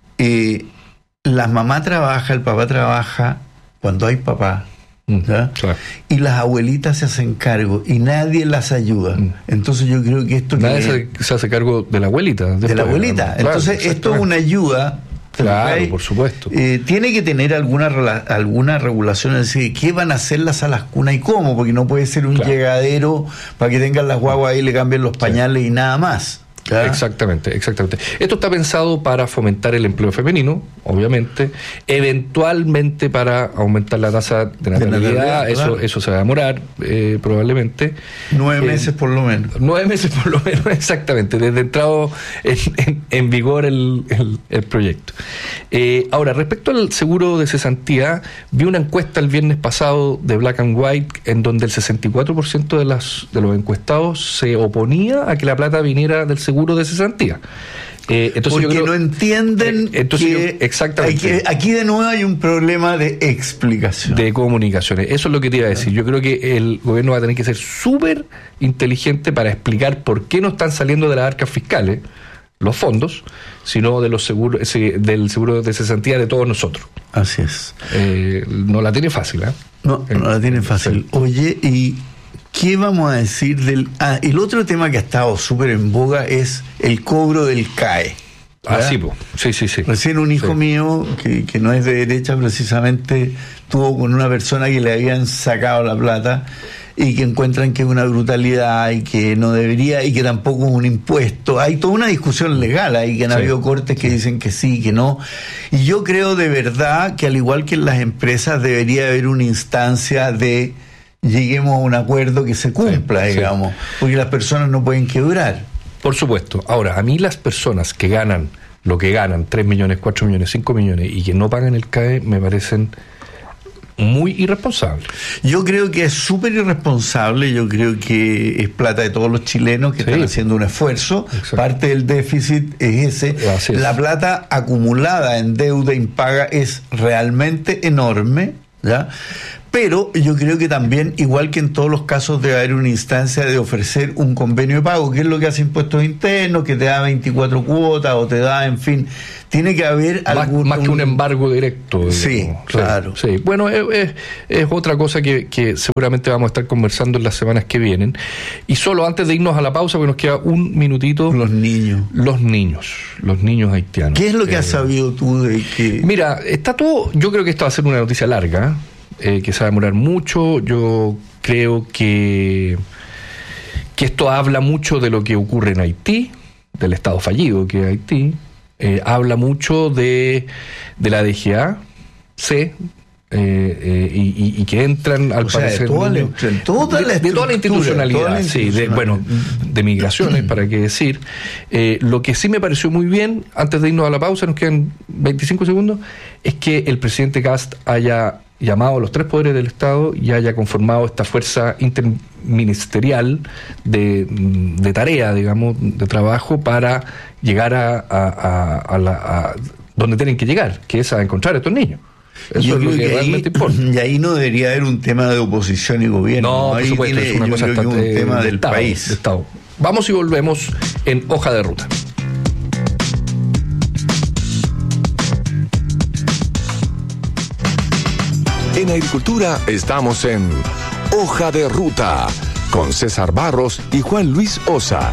eh, la mamá trabaja, el papá trabaja cuando hay papá, mm, claro. y las abuelitas se hacen cargo y nadie las ayuda. Mm. Entonces yo creo que esto nadie que se, se hace cargo de la abuelita, después, de la abuelita. Claro, entonces esto es una ayuda. Claro, ¿okay? Por supuesto. Eh, tiene que tener alguna alguna regulación, es decir, qué van a hacer las salas cuna y cómo, porque no puede ser un claro. llegadero para que tengan las guaguas ahí, le cambien los pañales sí. y nada más. ¿Claro? Exactamente, exactamente. Esto está pensado para fomentar el empleo femenino, obviamente, eventualmente para aumentar la tasa de natalidad, de natalidad eso, claro. eso se va a demorar, eh, probablemente. Nueve eh, meses por lo menos. Nueve meses por lo menos, exactamente, desde entrado en, en, en vigor el, el, el proyecto. Eh, ahora, respecto al seguro de cesantía, vi una encuesta el viernes pasado de Black and White en donde el sesenta y cuatro por ciento de, las, de los encuestados se oponía a que la plata viniera del seguro seguro de cesantía. Eh, entonces Porque yo creo, no entienden eh, entonces que, yo, exactamente. Hay que aquí de nuevo hay un problema de explicación. De comunicaciones. Eso es lo que te iba a decir. Yo creo que el gobierno va a tener que ser súper inteligente para explicar por qué no están saliendo de las arcas fiscales los fondos, sino de los seguros, del seguro de cesantía de todos nosotros. Así es. Eh, no la tiene fácil, ¿eh? No, no la tiene fácil. Sí. Oye, y ¿qué vamos a decir del...? Ah, el otro tema que ha estado súper en boga es el cobro del C A E. ¿verdad? Ah, sí, po. sí, sí, sí. Recién un hijo sí. mío, que, que no es de derecha precisamente, tuvo con una persona que le habían sacado la plata y que encuentran que es una brutalidad y que no debería, y que tampoco es un impuesto. Hay toda una discusión legal ahí, que han sí. habido cortes que dicen que sí, que no. Y yo creo de verdad que al igual que en las empresas debería haber una instancia de lleguemos a un acuerdo que se cumpla, sí, digamos, sí. porque las personas no pueden quebrar. Por supuesto. Ahora, a mí las personas que ganan lo que ganan, tres millones, cuatro millones, cinco millones, y que no pagan el C A E, me parecen muy irresponsables. Yo creo que es súper irresponsable, yo creo que es plata de todos los chilenos que sí. están haciendo un esfuerzo. Exacto. Parte del déficit es ese. Así es. La plata acumulada en deuda impaga es realmente enorme, ¿ya? Pero yo creo que también, igual que en todos los casos, debe haber una instancia de ofrecer un convenio de pago, que es lo que hace Impuestos Internos, que te da veinticuatro cuotas o te da, en fin, tiene que haber más, algún... Más que un embargo directo. Digamos. Sí, claro. Sí, sí. Bueno, es, es, es otra cosa que, que seguramente vamos a estar conversando en las semanas que vienen. Y solo antes de irnos a la pausa, porque nos queda un minutito... Los niños. Los niños, los niños haitianos. ¿Qué es lo que eh, has sabido tú de que...? Mira, está todo... Yo creo que esto va a ser una noticia larga, Eh, que se va a demorar mucho. Yo creo que, que esto habla mucho de lo que ocurre en Haití, del estado fallido que es Haití, eh, habla mucho de, de la D G A C, eh, eh, y, y que entran al o sea, parecer de toda, niños, la, toda de, la de toda la institucionalidad, toda la sí, de, bueno, de migraciones, para qué decir. Eh, lo que sí me pareció muy bien, antes de irnos a la pausa, nos quedan veinticinco segundos, es que el presidente Kast haya llamado a los tres poderes del Estado y haya conformado esta fuerza interministerial de, de tarea, digamos, de trabajo para llegar a, a, a, a, la, a donde tienen que llegar, que es a encontrar a estos niños. Eso yo es lo que, que realmente ahí, importa. Y ahí no debería haber un tema de oposición y gobierno. No, por ahí supuesto, tiene, es una cosa creo que un de, tema de del Estado, país. De Estado. Vamos y volvemos en Hoja de Ruta. En Agricultura estamos en Hoja de Ruta con César Barros y Juan Luis Osa.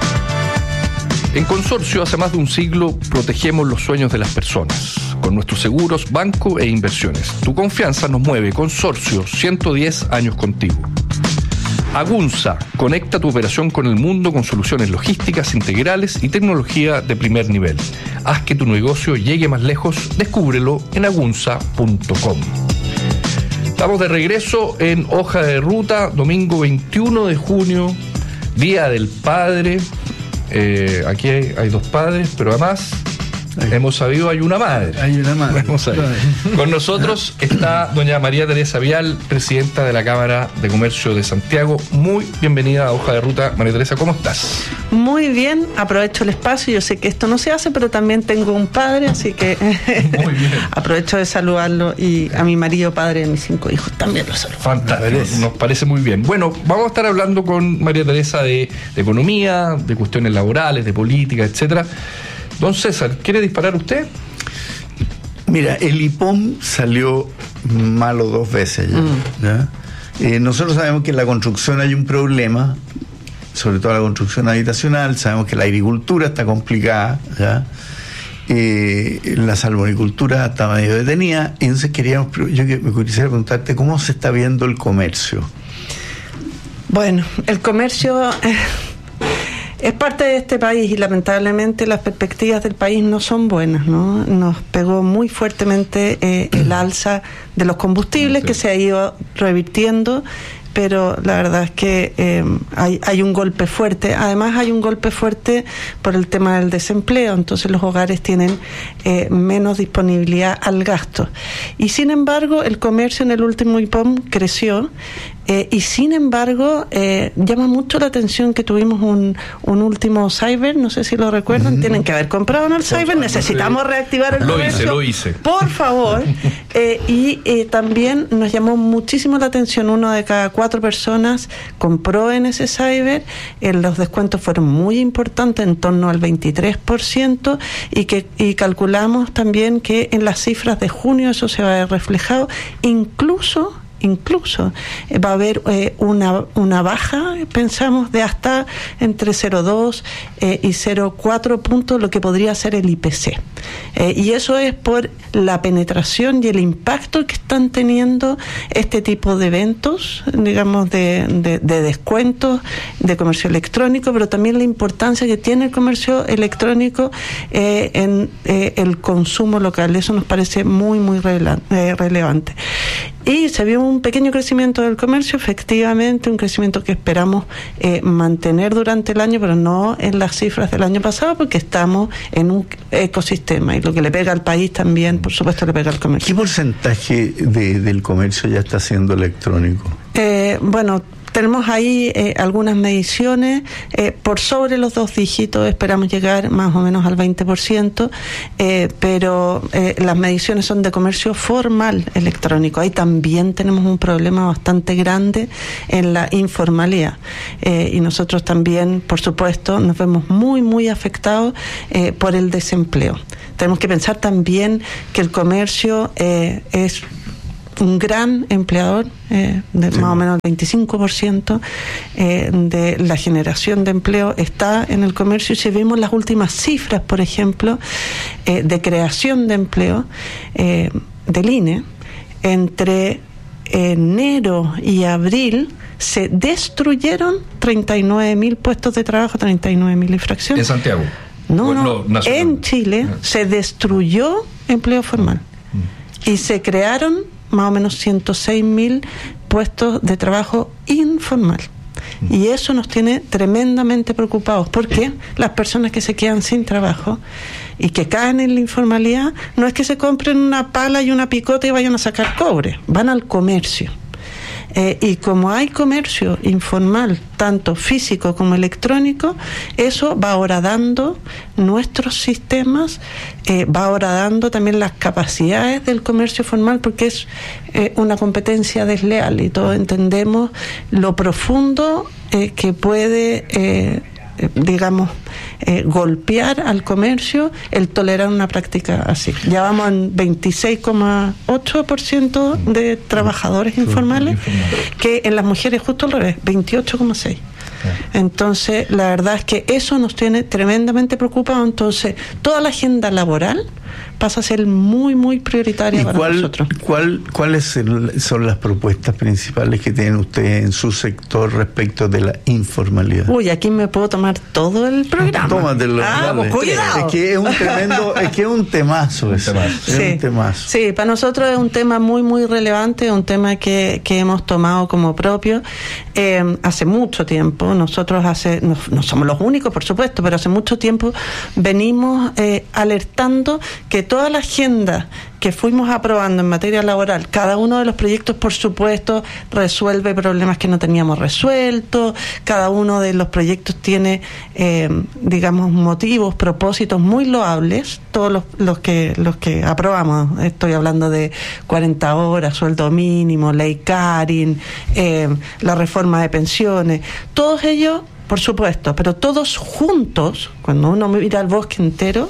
En Consorcio, hace más de un siglo, protegemos los sueños de las personas con nuestros seguros, banco e inversiones. Tu confianza nos mueve. Consorcio, ciento diez años contigo. Agunza, conecta tu operación con el mundo con soluciones logísticas integrales y tecnología de primer nivel. Haz que tu negocio llegue más lejos. Descúbrelo en agunza punto com. Estamos de regreso en Hoja de Ruta, domingo veintiuno de junio, Día del Padre. Eh, aquí hay, hay dos padres, pero además Ay. hemos sabido hay una madre. Hay una madre. Vamos a ver. Con nosotros está doña María Teresa Vial, presidenta de la Cámara de Comercio de Santiago. Muy bienvenida a Hoja de Ruta. María Teresa, ¿cómo estás? Muy bien, aprovecho el espacio. Yo sé que esto no se hace, pero también tengo un padre, así que Muy bien. aprovecho de saludarlo, y a mi marido, padre de mis cinco hijos, también lo saludo. Fantástico, nos parece muy bien. Bueno, vamos a estar hablando con María Teresa de, de economía, de cuestiones laborales, de política, etcétera. Don César, ¿quiere disparar usted? Mira, el I P O M salió malo dos veces ya. Mm. ¿ya? Eh, nosotros sabemos que en la construcción hay un problema, sobre todo la construcción habitacional. Sabemos que la agricultura está complicada, ¿ya? Eh, la salmonicultura está medio detenida. Y entonces queríamos, yo me quisiera preguntarte cómo se está viendo el comercio. Bueno, el comercio eh, es parte de este país, y lamentablemente las perspectivas del país no son buenas, ¿no? Nos pegó muy fuertemente eh, el alza de los combustibles, sí, que se ha ido revirtiendo, pero la verdad es que eh, hay, hay un golpe fuerte. Además hay un golpe fuerte por el tema del desempleo, entonces los hogares tienen eh, menos disponibilidad al gasto. Y sin embargo, el comercio en el último I P O M creció, eh, y sin embargo eh, llama mucho la atención que tuvimos un, un último cyber, no sé si lo recuerdan, mm-hmm. tienen que haber comprado en el cyber, necesitamos reactivar el lo comercio. Lo hice, lo hice. Por favor. eh, y eh, también nos llamó muchísimo la atención, uno de cada cuatro personas compró en ese cyber, eh, los descuentos fueron muy importantes, en torno al veintitrés por ciento, y que y calculamos también que en las cifras de junio eso se va a ver reflejado, incluso incluso eh, va a haber eh, una una baja, pensamos, de hasta entre cero coma dos eh, y cero coma cuatro puntos, lo que podría ser el I P C. Eh, y eso es por la penetración y el impacto que están teniendo este tipo de eventos, digamos, de, de, de descuentos, de comercio electrónico, pero también la importancia que tiene el comercio electrónico eh, en eh, el consumo local. Eso nos parece muy, muy rele- eh, relevante. y se vio un pequeño crecimiento del comercio, efectivamente, un crecimiento que esperamos eh, mantener durante el año, pero no en las cifras del año pasado, porque estamos en un ecosistema y lo que le pega al país también, por supuesto, le pega al comercio. ¿Qué porcentaje de, del comercio ya está siendo electrónico? Eh, bueno, tenemos ahí eh, algunas mediciones, eh, por sobre los dos dígitos esperamos llegar más o menos al veinte por ciento, eh, pero eh, las mediciones son de comercio formal electrónico. Ahí también tenemos un problema bastante grande en la informalidad, eh, y nosotros también, por supuesto, nos vemos muy, muy afectados eh, por el desempleo. Tenemos que pensar también que el comercio eh, es un gran empleador, eh, de sí. más o menos el veinticinco por ciento eh, de la generación de empleo está en el comercio. Y si vemos las últimas cifras, por ejemplo, eh, de creación de empleo eh, del I N E, entre enero y abril se destruyeron treinta y nueve mil puestos de trabajo, treinta y nueve mil infracciones. ¿En Santiago? No, bueno, no, en Chile ah. se destruyó empleo formal mm. y se crearon más o menos ciento seis mil puestos de trabajo informal. Mm. Y eso nos tiene tremendamente preocupados, porque las personas que se quedan sin trabajo y que caen en la informalidad, no es que se compren una pala y una picota y vayan a sacar cobre, van al comercio. Eh, y como hay comercio informal, tanto físico como electrónico, eso va horadando nuestros sistemas, eh, va horadando también las capacidades del comercio formal, porque es eh, una competencia desleal y todos entendemos lo profundo eh, que puede eh, digamos, eh, golpear al comercio el tolerar una práctica así. Ya vamos en veintiséis coma ocho por ciento de trabajadores informales, que en las mujeres justo al revés, veintiocho coma seis por ciento. Entonces, la verdad es que eso nos tiene tremendamente preocupados. Entonces, toda la agenda laboral pasa a ser muy, muy prioritaria para cuál, nosotros. ¿cuál, ¿Cuáles son las propuestas principales que tienen ustedes en su sector respecto de la informalidad? Uy, aquí me puedo tomar todo el programa. Tómatelo. Ah, pues, cuidado. Es que es un tremendo, es que es un temazo ese. Sí, es un temazo. Sí, para nosotros es un tema muy, muy relevante, un tema que, que hemos tomado como propio eh, hace mucho tiempo. Nosotros hace, no, no somos los únicos, por supuesto, pero hace mucho tiempo venimos eh, alertando que toda la agenda que fuimos aprobando en materia laboral, cada uno de los proyectos, por supuesto, resuelve problemas que no teníamos resueltos, cada uno de los proyectos tiene, eh, digamos, motivos, propósitos muy loables, todos los, los que los que aprobamos, estoy hablando de cuarenta horas, sueldo mínimo, ley Carin, eh, la reforma de pensiones, todos ellos, por supuesto, pero todos juntos, cuando uno mira el bosque entero,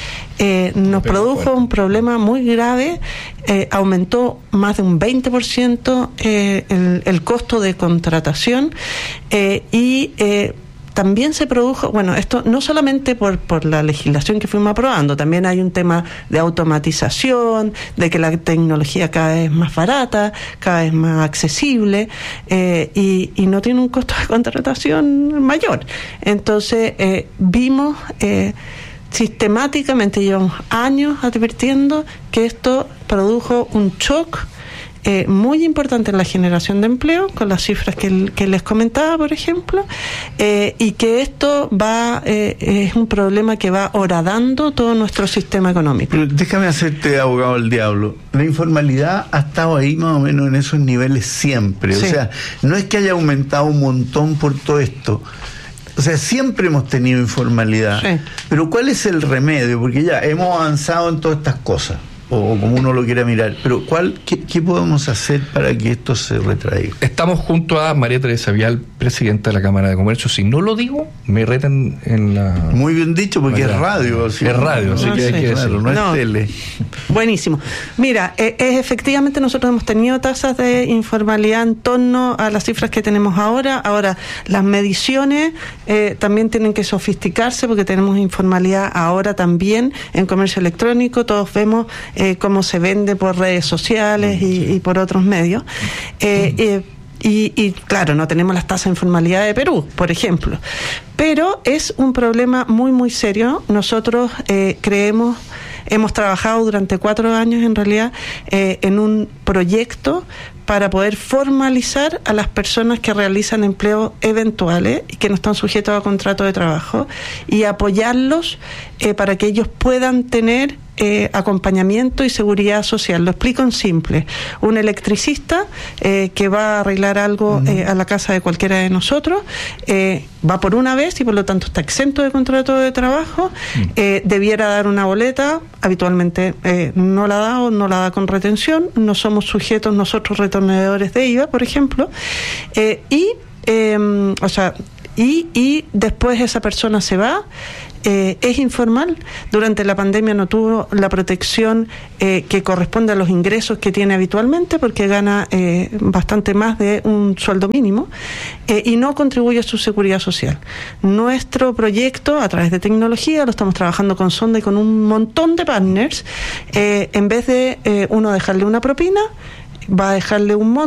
Eh, nos produjo un problema muy grave, eh, aumentó más de un veinte por ciento eh, el, el costo de contratación eh, y eh, también se produjo, bueno, esto no solamente por, por la legislación que fuimos aprobando, también hay un tema de automatización, de que la tecnología cada vez es más barata, cada vez más accesible eh, y, y no tiene un costo de contratación mayor. Entonces eh, vimos... Eh, sistemáticamente, llevamos años advirtiendo que esto produjo un shock eh, muy importante en la generación de empleo, con las cifras que, que les comentaba, por ejemplo, eh, y que esto va eh, es un problema que va horadando todo nuestro sistema económico. Pero déjame hacerte abogado del diablo. La informalidad ha estado ahí más o menos en esos niveles siempre. Sí. O sea, no es que haya aumentado un montón por todo esto. O sea, siempre hemos tenido informalidad. Sí. Pero ¿cuál es el remedio? Porque ya hemos avanzado en todas estas cosas, o, o como uno lo quiera mirar. Pero ¿cuál, qué, qué podemos hacer para que esto se retraiga? Estamos junto a María Teresa Vial, presidenta de la Cámara de Comercio. Si no lo digo, me retan en la... Muy bien dicho, porque es radio. Es radio, así no, que sí, hay que decirlo, no, no es tele. Buenísimo. Mira, eh, eh, efectivamente nosotros hemos tenido tasas de informalidad en torno a las cifras que tenemos ahora. Ahora, las mediciones eh, también tienen que sofisticarse, porque tenemos informalidad ahora también en comercio electrónico. Todos vemos eh, cómo se vende por redes sociales y, y por otros medios. Eh, eh, Y, y claro, no tenemos las tasas de informalidad de Perú, por ejemplo. Pero es un problema muy, muy serio. Nosotros eh, creemos hemos trabajado durante cuatro años en realidad eh, en un proyecto para poder formalizar a las personas que realizan empleos eventuales y que no están sujetos a contrato de trabajo y apoyarlos eh, para que ellos puedan tener eh, acompañamiento y seguridad social. Lo explico en simple. Un electricista eh, que va a arreglar algo eh, a la casa de cualquiera de nosotros eh, va por una vez y por lo tanto está exento de contrato de trabajo, eh, debiera dar una boleta, habitualmente eh, no la da o no la da con retención, no somos sujetos nosotros retornadores de I V A, por ejemplo, eh, y, eh, o sea, y, y después esa persona se va. Eh, es informal, durante la pandemia no tuvo la protección eh, que corresponde a los ingresos que tiene habitualmente porque gana eh, bastante más de un sueldo mínimo eh, y no contribuye a su seguridad social. Nuestro proyecto a través de tecnología, lo estamos trabajando con Sonda y con un montón de partners, eh, en vez de eh, uno dejarle una propina, va a dejarle un monto